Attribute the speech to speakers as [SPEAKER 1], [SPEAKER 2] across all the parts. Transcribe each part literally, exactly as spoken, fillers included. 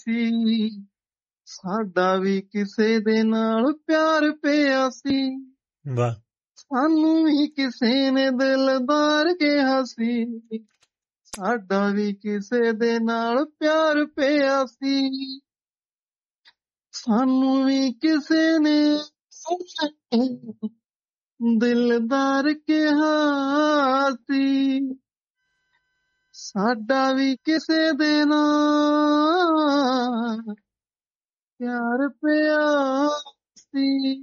[SPEAKER 1] ਸੀ, ਸਾਡਾ ਵੀ ਕਿਸੇ ਦੇ ਨਾਲ ਪਿਆਰ ਪਿਆ ਸੀ,
[SPEAKER 2] ਵਾਹ
[SPEAKER 1] ਸਾਨੂੰ ਵੀ ਕਿਸੇ ਨੇ ਦਿਲਦਾਰ ਕਿਹਾ ਸੀ, ਸਾਡਾ ਵੀ ਕਿਸੇ ਦੇ ਨਾਲ ਪਿਆਰ ਪਿਆ ਸੀ, ਸਾਨੂੰ ਵੀ ਕਿਸੇ ਨੇ ਦਿਲਦਾਰ ਕਿਹਾ ਸੀ, ਸਾਡਾ ਵੀ ਕਿਸੇ ਦੇ ਨਾਲ ਪਿਆਰ ਪਿਆ ਸੀ।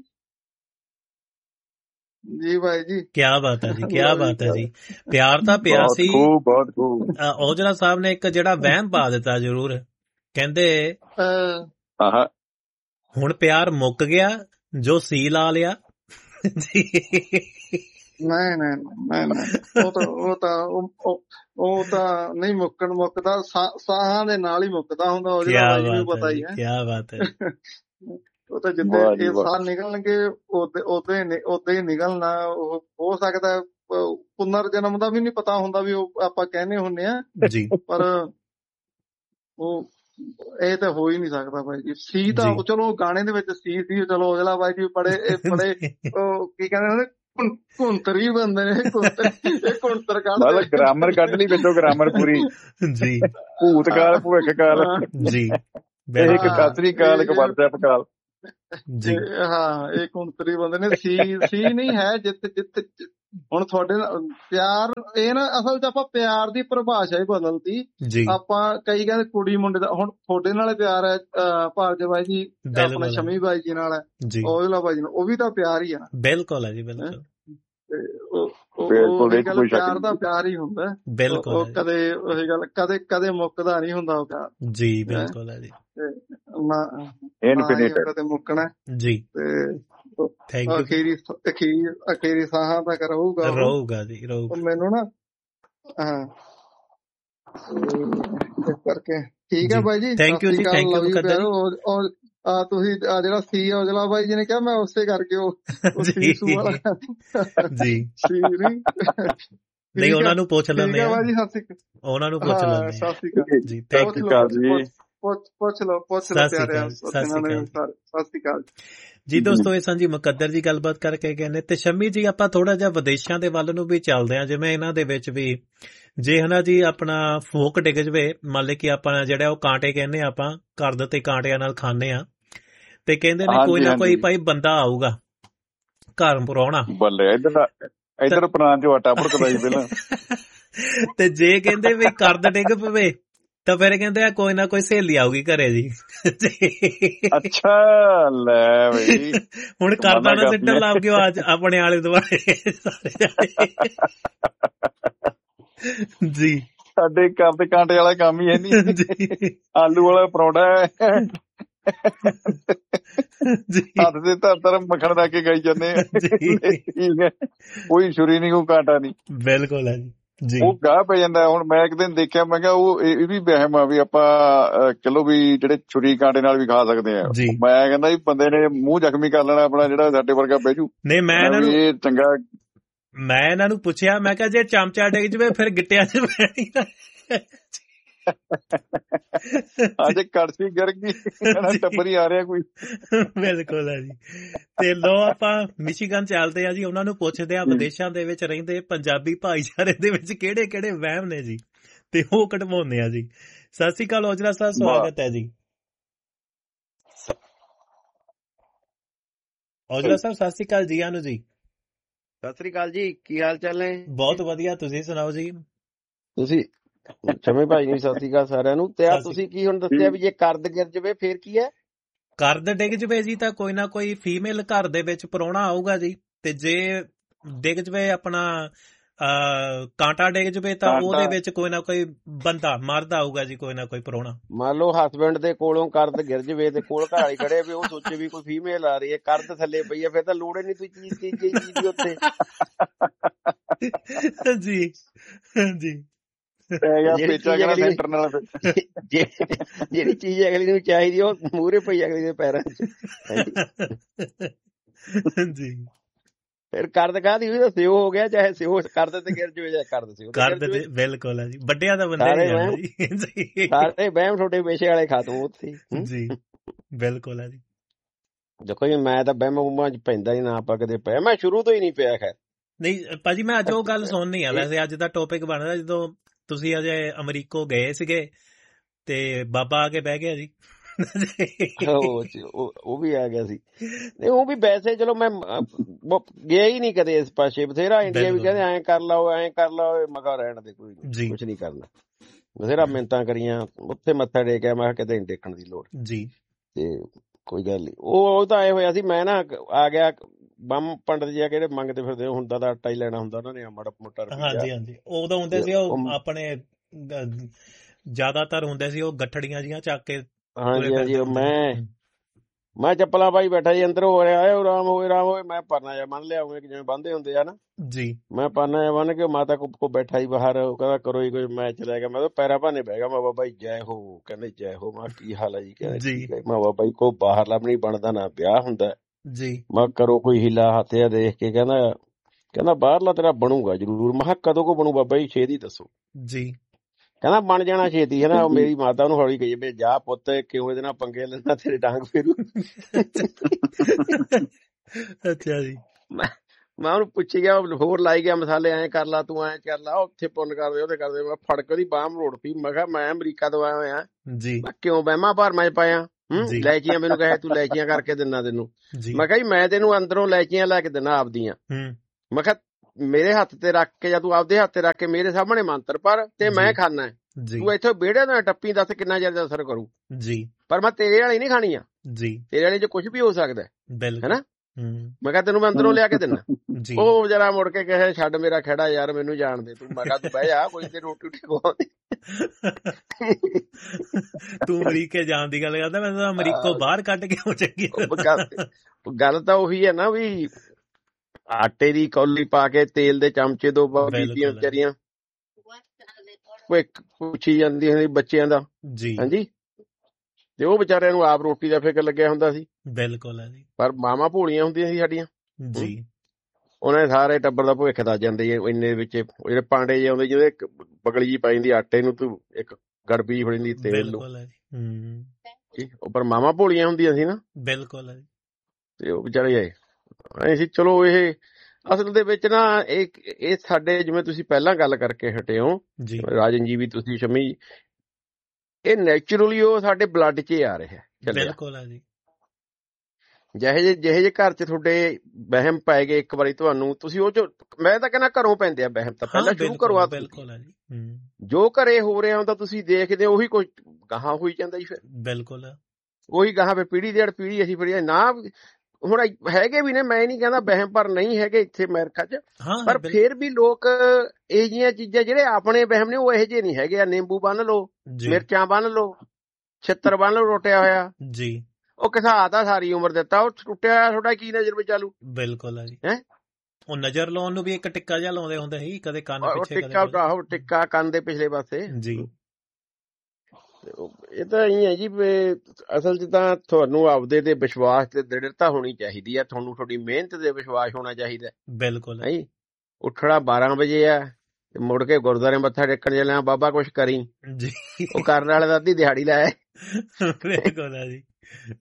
[SPEAKER 1] ਜੀ ਭਾਈ ਜੀ,
[SPEAKER 2] ਕਿਆ ਬਾਤ ਹੈ ਜੀ, ਕਿਆ ਬਾਤ ਹੈ ਜੀ। ਪਿਆਰ ਤਾਂ ਪਿਆ
[SPEAKER 3] ਬਹੁਤ
[SPEAKER 2] ਸੀ।
[SPEAKER 3] ਖੂਬ ਬਹੁਤ ਖੂਬ।
[SPEAKER 2] ਅ, ਔਜਲਾ ਸਾਹਿਬ ਨੇ ਇੱਕ ਜਿਹੜਾ ਵਹਿਮ ਪਾ ਦਿੱਤਾ ਜ਼ਰੂਰ, ਕਹਿੰਦੇ
[SPEAKER 1] ਅਹ
[SPEAKER 3] ਆਹ
[SPEAKER 2] ਹੁਣ ਪਿਆਰ ਮੁੱਕ ਗਿਆ ਜੋ ਸੀ ਲਾ ਲਿਆ ਜੀ।
[SPEAKER 1] ਨਹੀਂ ਨਹੀਂ ਨਹੀਂ ਨਹੀਂ ਉਹ ਤਾਂ ਉਹ ਤਾਂ ਉਹ- ਉਹ ਉਹ ਤਾਂ ਨਹੀਂ ਮੁੱਕਣ ਮੁੱਕਦਾ, ਸਾ- ਸਾਹਾਂ ਦੇ ਨਾਲ ਹੀ ਮੁੱਕਦਾ ਹੁੰਦਾ। ਉਹ
[SPEAKER 2] ਕਿਆ
[SPEAKER 1] ਜਿਹੜਾ ਭਾਈ ਨੂੰ
[SPEAKER 2] ਬਾਤ
[SPEAKER 1] ਪਤਾ
[SPEAKER 2] ਹੈ
[SPEAKER 1] ਹੀ
[SPEAKER 2] ਜੀ,
[SPEAKER 1] ਹੈ।
[SPEAKER 2] ਕਿਆ ਬਾਤ ਹੈ।
[SPEAKER 1] ਉਹ ਤਾਂ ਜਿੱਦੇ
[SPEAKER 3] ਵਾਹ ਜੀ
[SPEAKER 1] ਇਹ
[SPEAKER 3] ਵਾਹ।
[SPEAKER 1] ਸਾਹ ਨਿਕਲਣਗੇ ਉਦੇ ਉਦੇ ਉਦੇ ਹੀ ਨਿਕਲਣਾ। ਉਹ ਹੋ ਸਕਦਾ ਅਹ ਪੁਨਰ ਜਨਮ ਦਾ ਵੀ ਨਹੀਂ ਪਤਾ ਹੁੰਦਾ ਵੀ ਉਹ ਆਪਾਂ ਕਹਿੰਦੇ ਹੁੰਦੇ ਆ,
[SPEAKER 2] ਜੀ
[SPEAKER 1] ਪਰ ਉਹ ਇਹ ਤਾਂ ਹੋ ਹੀ ਨਹੀਂ ਸਕਦਾ ਭਾਈ ਜੀ। ਸੀ ਤਾਂ
[SPEAKER 2] ਜੀ।
[SPEAKER 1] ਚਲੋ ਗਾਣੇ ਦੇ ਵਿੱਚ ਸੀ ਸੀ ਚਲੋ ਔਜਲਾ ਭਾਈ ਜੀ ਬੜੇ ਇਹ ਬੜੇ ਉਹ ਕੀ ਕਹਿੰਦੇ ਹੁੰਦੇ ਘੁੰ- ਘੁੰਤਰੀ ਬੰਦੇ ਨੇ, ਘੁੰਤਰ ਇਹ ਘੁੰਤਰ
[SPEAKER 3] ਮਤਲਬ
[SPEAKER 1] ਕੱਢਦੇ
[SPEAKER 3] ਗ੍ਰਾਮਰ ਕੱਢ ਲਈ ਵਿੱਚੋਂ, ਗ੍ਰਾਮਰ ਪੂਰੀ।
[SPEAKER 2] ਜੀ
[SPEAKER 3] ਭੂਤਕਾਲ ਭਵਿੱਖ ਕਾਲ,
[SPEAKER 2] ਜੀ
[SPEAKER 3] ਇਹ
[SPEAKER 2] ਬਿਲਕੁਲ
[SPEAKER 3] ਇੱਕ ਸਤਿ ਸ੍ਰੀ ਅਕਾਲ, ਇੱਕ ਵਟਸਐਪ ਕਾਲ।
[SPEAKER 2] ਜੀ
[SPEAKER 1] ਇਹ- ਹਾਂ ਇਹ ਘੁੰਤਰੀ ਬੰਦੇ ਨੇ। ਸੀ ਸੀ ਨਹੀਂ ਹੈ ਜਿੱਥੇ ਜਿੱਥੇ ਹੁਣ ਤੁਹਾਡੇ ਨਾਲ ਪਿਆਰ, ਇਹ ਨਾ ਅਸਲ 'ਚ ਆਪਾਂ ਪਿਆਰ ਦੀ ਪਰਿਭਾਸ਼ਾ ਹੀ ਬਦਲਤੀ।
[SPEAKER 2] ਜੀ
[SPEAKER 1] ਆਪਾਂ ਕਈ ਕਹਿੰਦੇ ਕੁੜੀ ਮੁੰਡੇ ਦਾ, ਹੁਣ ਤੁਹਾਡੇ ਨਾਲ ਪਿਆਰ ਹੈ ਅਹ ਭਾਰਜ ਬਾਈ ਜੀ, ਆਪਣੇ
[SPEAKER 2] ਬਿਲਕੁਲ
[SPEAKER 1] ਸ਼ਮੀ ਬਾਈ ਜੀ ਨਾਲ ਹੈ,
[SPEAKER 2] ਜੀ
[SPEAKER 1] ਔਜਲਾ ਬਾਈ ਜੀ ਨਾਲ, ਉਹ ਵੀ ਤਾਂ ਪਿਆਰ ਹੀ ਆ ਨਾ।
[SPEAKER 2] ਬਿਲਕੁਲ ਹੈ ਜੀ, ਬਿਲਕੁਲ
[SPEAKER 1] ਤੇ ਉਹ ਉਹ-
[SPEAKER 3] ਬਿਲਕੁਲ,
[SPEAKER 1] ਉਹ
[SPEAKER 3] ਇਹ
[SPEAKER 1] ਇਹ
[SPEAKER 3] 'ਚ
[SPEAKER 1] ਗੱਲ
[SPEAKER 3] ਕੋਈ ਸ਼ੱਕ
[SPEAKER 1] ਪਿਆਰ ਦਾ
[SPEAKER 3] ਨਹੀਂ।
[SPEAKER 1] ਪਿਆਰ ਹੀ ਹੁੰਦਾ। ਉਹ
[SPEAKER 2] ਬਿਲਕੁਲ
[SPEAKER 1] ਉਹ
[SPEAKER 2] ਹੈ
[SPEAKER 1] ਕਦੇ ਉਹੀ ਗੱਲ ਕਦੇ ਕਦੇ ਮੁੱਕਦਾ ਨਹੀਂ ਹੁੰਦਾ ਉਹ ਪਿਆਰ।
[SPEAKER 2] ਜੀ। ਜੀ ਬਿਲਕੁਲ ਹੈ ਜੀ,
[SPEAKER 1] ਤੇ ਨਾ ਨਾ ਹੀ
[SPEAKER 3] ਇਨਫਿਨਿਟ
[SPEAKER 1] ਉਹ ਕਦੇ ਮੁੱਕਣਾ।
[SPEAKER 2] ਜੀ
[SPEAKER 1] ਤੇ
[SPEAKER 2] ਥੈਂਕ ਯੂ।
[SPEAKER 1] ਅਖੀਰੀ ਅਖੀਰੀ ਅਖੀਰੀ ਸਾਹਾਂ ਤੱਕ ਰਹੂਗਾ ਉਹ।
[SPEAKER 2] ਰਹੂਗਾ ਜੀ, ਰਹੂਗਾ।
[SPEAKER 1] ਉਹ ਮੈਨੂੰ ਨਾ ਹਾਂ ਤੇ ਇਸ ਕਰਕੇ ਠੀਕ ਹੈ
[SPEAKER 2] ਜੀ।
[SPEAKER 1] ਬਾਈ ਜੀ।
[SPEAKER 2] Thank you ਜੀ, thank you
[SPEAKER 1] ਲਵ ਯੂ
[SPEAKER 2] ਮੁਕੱਦਰ ਜੀ।
[SPEAKER 1] ਪਿਆਰੋ। ਔਰ- ਔਰ ਆ ਤੁਸੀਂ ਆ ਜਿਹੜਾ ਸੀ ਔਜਲਾ ਬਾਈ ਜੀ ਨੇ ਕਿਹਾ, ਮੈਂ ਉਸੇ ਕਰਕੇ ਉਹ ਉਹ
[SPEAKER 2] ਜੀ।
[SPEAKER 1] ਸੀ ਸੂ ਵਾਲਾ
[SPEAKER 2] ਜੀ
[SPEAKER 1] ਸੀ ਨਹੀਂ
[SPEAKER 2] ਨਹੀਂ, ਉਹਨਾਂ ਨੂੰ ਪੁੱਛ
[SPEAKER 1] ਠੀਕ
[SPEAKER 2] ਲੈਂਦੇ
[SPEAKER 1] ਹੈ
[SPEAKER 2] ਆ,
[SPEAKER 1] ਬਾਈ ਜੀ। ਸਤਿ ਸ਼੍ਰੀ ਅਕਾਲ।
[SPEAKER 2] ਉਹਨਾਂ ਨੂੰ ਪੁੱਛ
[SPEAKER 1] ਹਾਂ
[SPEAKER 2] ਲੈਂਦੇ ਆ
[SPEAKER 1] ਸਤਿ ਸ਼੍ਰੀ ਅਕਾਲ।
[SPEAKER 2] ਜੀ।
[SPEAKER 3] ਸਤਿ
[SPEAKER 2] ਥੈਂਕ
[SPEAKER 3] ਸ਼੍ਰੀ
[SPEAKER 2] ਯੂ।
[SPEAKER 3] ਅਕਾਲ ਜੀ।
[SPEAKER 1] ਪੁੱਛ ਪੁੱਛ ਲਓ ਪੁੱਛ ਲਓ
[SPEAKER 2] ਸਤਿ ਸ਼੍ਰੀ
[SPEAKER 1] ਪਿਆਰਿਆ।
[SPEAKER 2] ਅਕਾਲ, ਸਤਿ ਸ਼੍ਰੀ ਅਕਾਲ।
[SPEAKER 1] ਸਤਿ ਸ਼੍ਰੀ ਅਕਾਲ।
[SPEAKER 2] ਜੀ ਦੋਸਤੋ, ਇਹ ਸਾਂਝੀ ਮੁਕੱਦਰ ਜੀ ਗੱਲਬਾਤ ਕਰਕੇ ਗਏ ਨੇ। ਤੇ ਸ਼ਮੀ ਜੀ, ਆਪਾਂ ਥੋੜਾ ਜਿਹਾ ਵਿਦੇਸ਼ਾਂ ਦੇ ਵੱਲ ਨੂੰ ਵੀ ਚੱਲਦੇ ਹਾਂ। ਜਿਵੇਂ ਇਹਨਾਂ ਦੇ ਵਿੱਚ ਵੀ ਜੇ ਹਨਾ ਜੀ ਆਪਣਾ ਫੋਕ ਡਿੱਗ ਜਵੇ, ਮੰਨ ਲਏ ਕਿ ਆਪਾਂ ਜਿਹੜਾ ਉਹ ਕਾਂਟੇ ਕਹਿੰਦੇ ਆਪਾਂ ਘਰ ਦੇ ਤੇ ਕਾਂਟਿਆਂ ਨਾਲ ਖਾਂਦੇ ਆ, ਤੇ ਕਹਿੰਦੇ ਨੇ ਕੋਈ
[SPEAKER 3] ਹਾਂਜੀ
[SPEAKER 2] ਨਾ ਕੋਈ
[SPEAKER 3] ਹਾਂਜੀ
[SPEAKER 2] ਭਾਈ ਬੰਦਾ ਆਊਗਾ ਘਰ ਪਰਾਉਣਾ,
[SPEAKER 3] ਬੱਲੇ। ਇੱਧਰ ਇੱਧਰ ਪ੍ਰਾਂਤ ਚੋਂ ਆਟਾ ਭੁੜਕਦਾ ਸੀ ਪਹਿਲਾਂ।
[SPEAKER 2] ਤੇ ਜੇ ਕਹਿੰਦੇ ਵੀ ਕਰਦ ਡਿੱਗ ਪਵੇ ਤਾਂ ਫਿਰ ਕਹਿੰਦੇ ਆ ਕੋਈ ਨਾ ਕੋਈ ਸਹੇਲੀ ਆਊਗੀ ਘਰੇ ਜੀ।
[SPEAKER 3] ਅੱਛਾ ਲੈ ਬਈ,
[SPEAKER 2] ਹੁਣ ਕਰਦਾ ਨਾ ਸਿੱਟਣ ਲੱਗ ਗਿਓ ਅੱਜ ਆਪਣੇ ਆਲੇ ਦੁਆਲੇ ਸਾਰੇ ਜਾਣੇ। ਜੀ
[SPEAKER 3] ਸਾਡੇ ਘਰ ਦੇ ਕਾਂਟੇ ਵਾਲਾ ਕੰਮ ਹੀ ਹੈ ਨਹੀਂ।
[SPEAKER 2] ਜੀ
[SPEAKER 3] ਆਲੂ ਵਾਲਾ ਪਰੌਂਠਾ ਹੈ,
[SPEAKER 2] ਜੀ
[SPEAKER 3] ਹੱਥ ਦੇ ਧਰ ਧਰ ਮੱਖਣ ਲਾ ਕੇ ਗਾਈ ਜਾਂਦੇ ਆ।
[SPEAKER 2] ਜੀ
[SPEAKER 3] ਠੀਕ ਹੈ, ਕੋਈ ਛੁਰੀ ਨਹੀਂ, ਕੋਈ ਕਾਂਟਾ ਨਹੀਂ।
[SPEAKER 2] ਬਿਲਕੁਲ ਹੈ ਜੀ। ਜੀ
[SPEAKER 3] ਉਹ ਗਾਹ ਪੈ ਜਾਂਦਾ। ਹੁਣ ਮੈਂ ਇੱਕ ਦਿਨ ਦੇਖਿਆ, ਮੈਂ ਕਿਹਾ ਉਹ ਇਹ ਵੀ ਵਹਿਮ ਆ ਵੀ ਆਪਾਂ ਚਲੋ ਵੀ ਜਿਹੜੇ ਛੁਰੀ ਕਾਂਟੇ ਨਾਲ ਵੀ ਖਾ ਸਕਦੇ ਆ।
[SPEAKER 2] ਜੀ।
[SPEAKER 3] ਮੈਂ ਕਹਿੰਦਾ ਵੀ ਬੰਦੇ ਨੇ ਮੂੰਹ ਜ਼ਖਮੀ ਕਰ ਲੈਣਾ ਆਪਣਾ, ਜਿਹੜਾ ਸਾਡੇ ਵਰਗਾ ਬਹਿਜੂ।
[SPEAKER 2] ਨਹੀਂ, ਮੈਂ ਇਹਨਾਂ ਨੂੰ
[SPEAKER 3] ਇਹ ਚੰਗਾ।
[SPEAKER 2] ਮੈਂ ਇਹਨਾਂ ਨੂੰ ਪੁੱਛਿਆ, ਮੈਂ ਕਿਹਾ ਜੇ ਚਮਚਾ ਡਿੱਗ ਜਵੇ ਫਿਰ ਗਿੱਟਿਆਂ 'ਚ ਪੈਣੀ ਨਾ।
[SPEAKER 3] ਅੱਜ ਕੜਛੀ ਗਿਰ ਗਈ, ਟੱਬਰੀ ਆ ਰਿਹਾ ਕੋਈ।
[SPEAKER 2] ਬਿਲਕੁਲ ਹੈ ਜੀ। ਤੇ ਲੋ ਆਪਾਂ ਮਿਸ਼ੀਗਨ ਚੱਲਦੇ ਆ ਜੀ, ਉਹਨਾਂ ਨੂੰ ਪੁੱਛਦੇ ਆ ਵਿਦੇਸ਼ਾਂ ਦੇ ਵਿੱਚ ਰਹਿੰਦੇ ਪੰਜਾਬੀ ਭਾਈਚਾਰੇ ਦੇ ਵਿੱਚ ਕਿਹੜੇ ਕਿਹੜੇ ਵਹਿਮ ਨੇ ਜੀ, ਤੇ ਉਹ ਕਢਵਾਉਂਦੇ ਆ ਜੀ। ਸਤਿ ਸ੍ਰੀ ਅਕਾਲ ਔਜਲਾ ਸਾਹਿਬ, ਸਵਾਗਤ ਹੈ ਜੀ। ਔਜਲਾ ਸਾਹਿਬ ਸਤਿ ਸ੍ਰੀ ਅਕਾਲ ਜੀ। ਆਨੂੰ ਜੀ
[SPEAKER 4] ਸਤਿ ਸ੍ਰੀ ਅਕਾਲ ਜੀ, ਕੀ ਹਾਲ ਚਾਲ ਨੇ?
[SPEAKER 2] ਬਹੁਤ ਵਧੀਆ, ਤੁਸੀਂ ਸੁਣਾਓ ਜੀ।
[SPEAKER 4] ਤੁਸੀਂ ਸ਼ਮੀ ਭਾਈ ਨੂੰ ਸਤਿ ਸ੍ਰੀ ਅਕਾਲ ਸਾਰਿਆਂ ਨੂੰ। ਤੇ ਆ ਤੁਸੀਂ ਕੀ ਹੁਣ ਦੱਸਿਆ ਵੀ ਜੇ ਕਰਦ ਗਿਰ ਜਵੇ ਫੇਰ ਕੀ ਹੈ?
[SPEAKER 2] ਕਰਦ ਡਿੱਗ ਜਵੇ ਜੀ ਤਾਂ ਕੋਈ ਨਾ ਕੋਈ ਫੀਮੇਲ ਘਰ ਦੇ ਵਿੱਚ ਪ੍ਰਾਹੁਣਾ ਆਊਗਾ ਜੀ, ਤੇ ਜੇ ਡਿੱਗ ਜਵੇ ਆਪਣਾ ਅਹ ਕਾਂਟਾ ਡਿੱਗ ਜਵੇ ਤਾਂ ਉਹਦੇ ਵਿੱਚ ਕੋਈ ਨਾ ਕੋਈ ਬੰਦਾ ਮਰਦ ਆਊਗਾ ਜੀ, ਕੋਈ ਨਾ ਕੋਈ ਪ੍ਰਾਹੁਣਾ।
[SPEAKER 4] ਮੰਨ ਲਓ ਹਸਬੈਂਡ ਦੇ ਕੋਲੋਂ ਕਰਦ ਗਿਰ ਜਵੇ ਤੇ ਕੋਲ ਘਰ ਵਾਲੀ ਖੜੇ ਵੀ ਉਹ ਸੋਚੇ ਵੀ ਕੋਈ ਫੀਮੇਲ ਆ ਰਹੀ ਹੈ, ਕਰਦ ਥੱਲੇ ਪਈ ਹੈ, ਫੇਰ ਤਾਂ ਲੋੜ ਹੀ ਨਹੀਂ ਕੋਈ ਚੀਜ਼ ਚੀਜ਼ ਚੀਜ਼ ਦੀ ਉੱਥੇ।
[SPEAKER 2] ਜੀ ਜੀ
[SPEAKER 4] ਜਿਹੜੀ ਚੀਜ਼ ਅਗਲੀ ਨੂੰ ਚਾਹੀਦੀ ਉਹ ਮੂਹਰੇ ਪਈ ਅਗਲੀ ਦੇ ਪੈਰਾਂ 'ਚ।
[SPEAKER 2] ਜੀ
[SPEAKER 4] ਫਿਰ ਕਰਦ ਕਾਹਦੀ ਹੋਈ ਤਾਂ ਸਿਓ ਹੋ ਗਿਆ, ਚਾਹੇ ਸਿਓ ਕਰਦ ਤੇ ਗਿਰ ਜਾਵੇ, ਚਾਹੇ ਕਰਦ ਸਿਓ ਤੇ
[SPEAKER 2] ਕਰ
[SPEAKER 4] ਗਿਰ
[SPEAKER 2] ਦੇ
[SPEAKER 4] ਜਾਵੇ।
[SPEAKER 2] ਬਿਲਕੁਲ ਆ ਜੀ, ਵੱਡਿਆਂ ਦਾ ਬੰਦੇ
[SPEAKER 4] ਸਾਰੇ
[SPEAKER 2] ਨਹੀਂ ਜਾਣਾ
[SPEAKER 4] ਵਹਿਮ
[SPEAKER 2] ਜੀ।
[SPEAKER 4] ਸਾਰੇ ਵਹਿਮ ਤੁਹਾਡੇ ਪੇਸ਼ੇ ਵਾਲੇ ਖਤਮ ਉੱਥੇ।
[SPEAKER 2] ਜੀ ਬਿਲਕੁਲ ਆ ਜੀ।
[SPEAKER 4] ਦੇਖੋ ਜੀ ਮੈਂ ਤਾਂ ਵਹਿਮ ਵਹਿਮਾਂ ਚ ਪੈਂਦਾ ਹੀ ਨਾ, ਆਪਾਂ ਕਦੇ ਪਿਆ, ਮੈਂ ਸ਼ੁਰੂ ਤੋਂ ਹੀ ਨਹੀਂ ਪਿਆ। ਖੈਰ
[SPEAKER 2] ਨਹੀਂ ਭਾਜੀ, ਮੈਂ ਅੱਜ ਉਹ ਗੱਲ ਸੁਣਨੀ ਆ, ਵੈਸੇ ਅੱਜ ਦਾ ਟੌਪਿਕ ਬਣਦਾ ਜਦੋਂ ਤੁਸੀਂ ਅਜੇ ਅਮਰੀਕੋ ਗਏ ਸੀਗੇ ਤੇ ਬਾਬਾ ਆ ਕੇ ਬਹਿ ਗਿਆ ਜੀ।
[SPEAKER 4] ਉਹ ਉਹ ਵੀ ਆ ਗਿਆ ਸੀ। ਨਹੀਂ ਉਹ ਵੀ ਵੈਸੇ ਚਲੋ ਮੈਂ ਗਿਆ ਹੀ ਨਹੀਂ ਕਦੇ ਇਸ ਪਾਸੇ, ਬਥੇਰਾ ਇੰਡੀਆ ਵੀ ਕਹਿੰਦੇ ਐਂ ਕਰ ਲਾਓ ਐਂ ਕਰ ਲਾਓ, ਮਗਾ ਰਹਿਣ ਦੇ, ਕੋਈ ਕੁਛ ਨਹੀਂ ਕਰਨਾ। ਬਥੇਰਾ ਮਿਹਨਤਾਂ ਕਰੀਆਂ, ਉੱਥੇ ਮੱਥਾ ਟੇਕਿਆ, ਮੈਂ ਕਿਹਾ ਕਿਤੇ ਨਹੀਂ ਟੇਕਣ ਦੀ ਲੋੜ
[SPEAKER 2] ਜੀ,
[SPEAKER 4] ਤੇ ਕੋਈ ਗੱਲ ਨਹੀਂ। ਉਹ ਤਾਂ ਆਏ ਹੋਇਆ ਸੀ, ਮੈਂ ਨਾ ਆ ਗਿਆ, ਬੰਮ ਪੰਡਤ ਜੀ ਆ ਕਿਹੜੇ ਮੰਗਦੇ ਫਿਰਦੇ, ਹੁੰਦਾ ਤਾਂ ਆਟਾ ਹੀ ਲੈਣਾ ਹੁੰਦਾ ਉਹਨਾਂ ਨੇ, ਮਾੜਾ ਮੋਟਾ।
[SPEAKER 2] ਹਾਂਜੀ ਹਾਂਜੀ, ਉਦੋਂ ਹੁੰਦੇ ਸੀ ਉਹ ਆਪਣੇ ਜ਼ਿਆਦਾਤਰ ਹੁੰਦੇ ਸੀ ਉਹ ਗੱਠੜੀਆਂ ਜੀਆਂ ਚੱਕ ਕੇ।
[SPEAKER 4] ਹਾਂਜੀ ਹਾਂਜੀ, ਮੈਂ ਮੈਂ ਚੱਪਲਾਂ ਪਾਈ ਬੈਠਾ ਜੀ ਅੰਦਰ, ਹੋ ਰਿਹਾ ਉਹ ਰਾਮ ਹੋਏ ਰਾਮ ਹੋਏ, ਮੈਂ ਪਰਨਾ ਜਿਹਾ ਬੰਨ ਲਿਆ ਜਿਵੇਂ ਬੰਨ੍ਹਦੇ ਹੁੰਦੇ ਆ ਨਾ
[SPEAKER 2] ਜੀ, ਮੈਂ
[SPEAKER 4] ਪਰਨਾ ਜਿਹਾ ਬੰਨ ਕੇ ਮਾਤਾ ਕੋ ਬੈਠਾ ਹੀ ਬਾਹਰ, ਉਹ ਕਹਿੰਦਾ ਕਰੋ ਜੀ ਕੋਈ, ਮੈਂ ਚਲਾ ਗਿਆ। ਮੈਂ ਤਾਂ ਪੈਰਾਂ ਭਾਨੇ ਬਹਿ ਗਿਆ। ਮੈਂ ਬਾਬਾ ਜੀ ਜੈ ਹੋ, ਕਹਿੰਦੇ ਜੈ ਹੋ। ਮੈਂ ਕੀ ਹਾਲ ਹੈ ਜੀ? ਕਹਿੰਦੇ ਮੈਂ ਬਾਬਾ ਜੀ ਕੋ ਬਾਹਰਲਾ ਵੀ ਨਹੀਂ ਬਣਦਾ, ਨਾ ਵਿਆਹ ਹੁੰਦਾ ਜੀ। ਮੈਂ ਕਰੋ ਕੋਈ ਹੀਲਾ ਹੱਥਿਆ ਦੇਖ ਕੇ। ਕਹਿੰਦਾ ਕਹਿੰਦਾ ਬਾਹਰਲਾ ਤੇਰਾ ਬਣੂਗਾ ਜ਼ਰੂਰ। ਮੈਂ ਕਿਹਾ ਕਦੋਂ ਕੋ ਬਣੂ ਬਾਬਾ ਜੀ? ਛੇਤੀ ਦੱਸੋ ਜੀ। ਕਹਿੰਦਾ ਬਣ ਜਾਣਾ ਛੇਤੀ, ਹੈ ਨਾ। ਮੇਰੀ ਮਾਤਾ ਨੂੰ ਹੌਲੀ ਕਹੀ ਵੀ ਜਾ ਪੁੱਤ, ਕਿਉਂ ਇਹਦੇ ਨਾਲ ਪੰਗੇ ਲੈਂਦਾ, ਤੇਰੇ ਡਾਂਗ ਫੇਰੂ।
[SPEAKER 2] ਅੱਛਾ ਜੀ।
[SPEAKER 4] ਮੈਂ ਮੈਂ ਉਹਨੂੰ ਪੁੱਛੀ ਗਿਆ, ਹੋਰ ਲਾਈ ਗਿਆ ਮਸਾਲੇ, ਐਂ ਕਰ ਲਾ ਤੂੰ, ਐਂ ਕਰ ਲਾ, ਉੱਥੇ ਪੁੰਨ ਕਰਦੇ ਉਹਦੇ ਕਰਦੇ। ਮੈਂ ਫੜ ਕੇ ਉਹਦੀ ਬਾਂਹ ਮਰੋੜ ਪਈ। ਮੈਂ ਕਿਹਾ ਮੈਂ ਅਮਰੀਕਾ ਤੋਂ ਆਇਆ ਹੋਇਆ ਜੀ, ਮੈਂ ਕਿਉਂ ਵਹਿਮਾਂ ਭਰਮਾਂ ਚ ਪਾਇਆ? ਹੂੰ ਲੈਚੀਆਂ ਮੈਨੂੰ ਕਹੇ ਤੂੰ ਲੈਚੀਆਂ ਕਰਕੇ ਦਿੰਦਾ ਤੈਨੂੰ। ਮੈਂ ਕਿਹਾ ਜੀ ਮੈਂ ਤੈਨੂੰ ਅੰਦਰੋਂ ਲੈਚੀਆਂ ਲੈ ਕੇ ਦਿੰਦਾ ਆਪਦੀਆਂ। ਮੈਂ ਕਿਹਾ ਮੇਰੇ ਹੱਥ ਤੇ ਰੱਖ ਕੇ, ਜਾਂ ਤੂੰ ਆਪਦੇ ਹੱਥ ਤੇ ਰੱਖ ਕੇ ਮੇਰੇ ਸਾਹਮਣੇ ਮੰਤਰ ਪਰ, ਤੇ ਮੈਂ ਖਾਣਾ। ਤੂੰ ਇੱਥੇ ਵਿਹੜੇ ਤੋਂ ਟੱਪੀ, ਦੱਸ ਕਿੰਨਾ ਚਿਰ ਦਾ ਅਸਰ ਕਰੂ ਜੀ। ਪਰ ਮੈਂ ਤੇਰੇ ਵਾਲੀ ਨਹੀਂ ਖਾਣੀ ਆ ਜੀ, ਤੇਰੇ ਵਾਲੀ ਚ ਕੁਛ ਵੀ ਹੋ ਸਕਦਾ ਹੈਨਾ। ਮੈਂ ਕਿਹਾ ਤੈਨੂੰ ਮੈਂ ਅੰਦਰੋਂ ਲਿਆ ਕੇ ਦਿੰਦਾ। ਉਹ ਜਰਾ ਮੁੜ ਕੇ ਕਹੇ ਛੱਡ ਮੇਰਾ ਖਹਿੜਾ ਯਾਰ, ਮੈਨੂੰ ਜਾਣ ਦੇ ਤੂੰ। ਮੈਂ ਕਿਹਾ ਤੂੰ ਬਹਿ ਜਾ, ਕੋਈ ਤੇ ਰੋਟੀ ਰੋਟੀ ਖਵਾਉਂਦੀ।
[SPEAKER 2] ਤੂੰ ਅਮਰੀਕੇ ਜਾਣ ਦੀ ਗੱਲ ਕਰਦਾ, ਮੈਂ ਤਾਂ ਅਮਰੀਕੋ ਬਾਹਰ ਕੱਢ ਕੇ ਹੋ ਚੰਗੀ।
[SPEAKER 4] ਗੱਲ ਤਾਂ ਉਹੀ ਹੈ ਨਾ ਵੀ ਆਟੇ ਦੀ ਕੌਲੀ ਪਾ ਕੇ ਤੇਲ ਦੇ ਚਮਚੇ ਦੋ ਬੀਬੀਆਂ ਵਿਚਾਰੀਆਂ ਪੁੱਛੀ ਜਾਂਦੀ ਹੁੰਦੀ ਬੱਚਿਆਂ ਦਾ ਜੀ, ਹਾਂਜੀ। ਤੇ ਉਹ ਵਿਚਾਰਿਆਂ ਨੂੰ ਆਪ ਰੋਟੀ ਦਾ ਫਿਕਰ ਲੱਗਿਆ ਹੁੰਦਾ ਸੀ। ਬਿਲਕੁਲ, ਪਰ ਮਾਵਾਂ ਭੋਲੀਆਂ ਹੁੰਦੀਆਂ ਸੀ ਸਾਡੀਆਂ ਜੀ। ਉਹਨਾਂ ਨੇ ਸਾਰੇ ਟੱਬਰ ਦਾ ਭੁੱਖ ਦੱਸ ਜਾਂਦੇ ਇੰਨੇ ਵਿੱਚ। ਜਿਹੜੇ ਪਾਂਡੇ ਜਿਹੇ ਆਉਂਦੇ, ਜਿਹਦੇ ਬਗਲੀ ਜੀ ਪਾਈ ਜਾਂਦੀ ਆਟੇ ਨੂੰ, ਤੂੰ ਇੱਕ ਗੜਬੀ ਜੀ ਫੜੀ ਜਾਂਦੀ ਤੇਲ ਨੂੰ, ਪਰ ਮਾਵਾਂ ਭੋਲੀਆਂ ਹੁੰਦੀਆਂ ਸੀ ਨਾ। ਬਿਲਕੁਲ। ਤੇ ਉਹ ਵਿਚਾਰੇ ਆਏ ਐ ਸੀ। ਚਲੋ ਇਹ ਅਸਲ ਦੇ ਵਿੱਚ ਨਾ ਇਹ ਇਹ ਸਾਡੇ, ਜਿਵੇਂ ਤੁਸੀਂ ਪਹਿਲਾਂ ਗੱਲ ਕਰਕੇ ਹਟੇ ਹੋ ਰਾਜਨ ਜੀ ਵੀ, ਤੁਸੀਂ ਸ਼ਮੀ, ਇਹ ਨੈਚੁਰਲੀ ਉਹ ਸਾਡੇ ਬਲੱਡ 'ਚ ਆ ਰਿਹਾ। ਬਿਲਕੁਲ ਜੀ। ਜਿਹੇ ਜਿਹੇ ਜਿਹੇ ਜਿਹੇ ਘਰ 'ਚ ਤੁਹਾਡੇ ਵਹਿਮ ਪੈ ਗਏ ਇੱਕ ਵਾਰੀ ਤੁਹਾਨੂੰ, ਤੁਸੀਂ ਉਹ 'ਚ, ਮੈਂ ਤਾਂ ਕਹਿੰਦਾ ਘਰੋਂ ਪੈਂਦੇ ਆ ਵਹਿਮ ਤਾਂ ਪਹਿਲਾਂ ਸ਼ੁਰੂ ਕਰਵਾ। ਬਿਲਕੁਲ ਜੀ। ਜੋ ਘਰੇ ਹੋ ਰਿਹਾ ਹੁੰਦਾ ਤੁਸੀਂ ਦੇਖਦੇ, ਉਹੀ ਕੁਝ ਗਾਹਾਂ ਹੋਈ ਜਾਂਦਾ ਜੀ। ਫਿਰ ਬਿਲਕੁਲ ਉਹੀ ਗਾਹਾਂ ਫਿਰ ਪੀੜੀ ਦੇੜ ਪੀੜੀ ਅਸੀਂ ਫੜੀ ਨਾ। ਹੁਣ ਹੈਗੇ ਵੀ ਨੇ, ਮੈਂ ਨਹੀਂ ਕਹਿੰਦਾ ਵਹਿਮ ਪਰ ਨਹੀਂ ਹੈਗੇ ਇੱਥੇ ਅਮਰੀਕਾ 'ਚ, ਪਰ ਫਿਰ ਵੀ ਲੋਕ ਇਹ ਜਿਹੀਆਂ ਚੀਜ਼ਾਂ ਜਿਹੜੇ ਆਪਣੇ ਵਹਿਮ ਨੇ ਉਹ ਇਹੋ ਜਿਹੇ ਨਹੀਂ ਹੈਗੇ ਆ। ਨਿੰਬੂ ਬੰਨ ਲਓ, ਮਿਰਚਾਂ ਬੰਨ ਲਓ, ਛਿੱਤਰ ਬੰਨ ਲਓ ਟੁੱਟਿਆ ਹੋਇਆ ਜੀ, ਉਹ ਘਸਾਤਾ ਸਾਰੀ ਉਮਰ ਦਿੱਤਾ, ਉਹ ਟੁੱਟਿਆ ਹੋਇਆ ਤੁਹਾਡਾ ਕੀ ਨਜ਼ਰ ਵਿੱਚ ਚਾਲੂ। ਬਿਲਕੁਲ ਜੀ। ਹੈ ਉਹ ਨਜ਼ਰ ਲਾਉਣ ਨੂੰ ਵੀ ਇੱਕ ਟਿੱਕਾ ਜਿਹਾ ਲਾਉਂਦੇ ਹੁੰਦੇ ਸੀ, ਕਦੇ ਕੰਨ ਪਿੱਛੇ, ਟਿੱਕਾ ਆਹੋ ਟਿੱਕਾ ਕੰਨ ਦੇ ਪਿਛਲੇ ਪਾਸੇ ਜੀ। ਇਹ ਤਾਂ ਇਹੀ ਹੈ ਜੀ, ਅਸਲ 'ਚ ਤਾਂ ਤੁਹਾਨੂੰ ਆਪਦੇ ਤੇ ਵਿਸ਼ਵਾਸ ਤੇ ਦ੍ਰਿੜਤਾ ਹੋਣੀ ਚਾਹੀਦੀ ਹੈ, ਤੁਹਾਨੂੰ ਤੁਹਾਡੀ ਮਿਹਨਤ ਤੇ ਵਿਸ਼ਵਾਸ ਹੋਣਾ ਚਾਹੀਦਾ। ਬਿਲਕੁਲ ਹੈ ਜੀ। ਉੱਠਣਾ ਬਾਰਾਂ ਵਜੇ ਆ, ਮੁੜ ਕੇ ਗੁਰਦੁਆਰੇ ਮੱਥਾ ਟੇਕਣ ਚੱਲਿਆ, ਬਾਬਾ ਕੁਛ ਕਰੀ ਜੀ, ਉਹ ਕਰਨ ਵਾਲੇ ਦਾ ਅੱਧੀ ਦਿਹਾੜੀ ਲਾਇਆ। ਬਿਲਕੁਲ ਹੈ ਜੀ।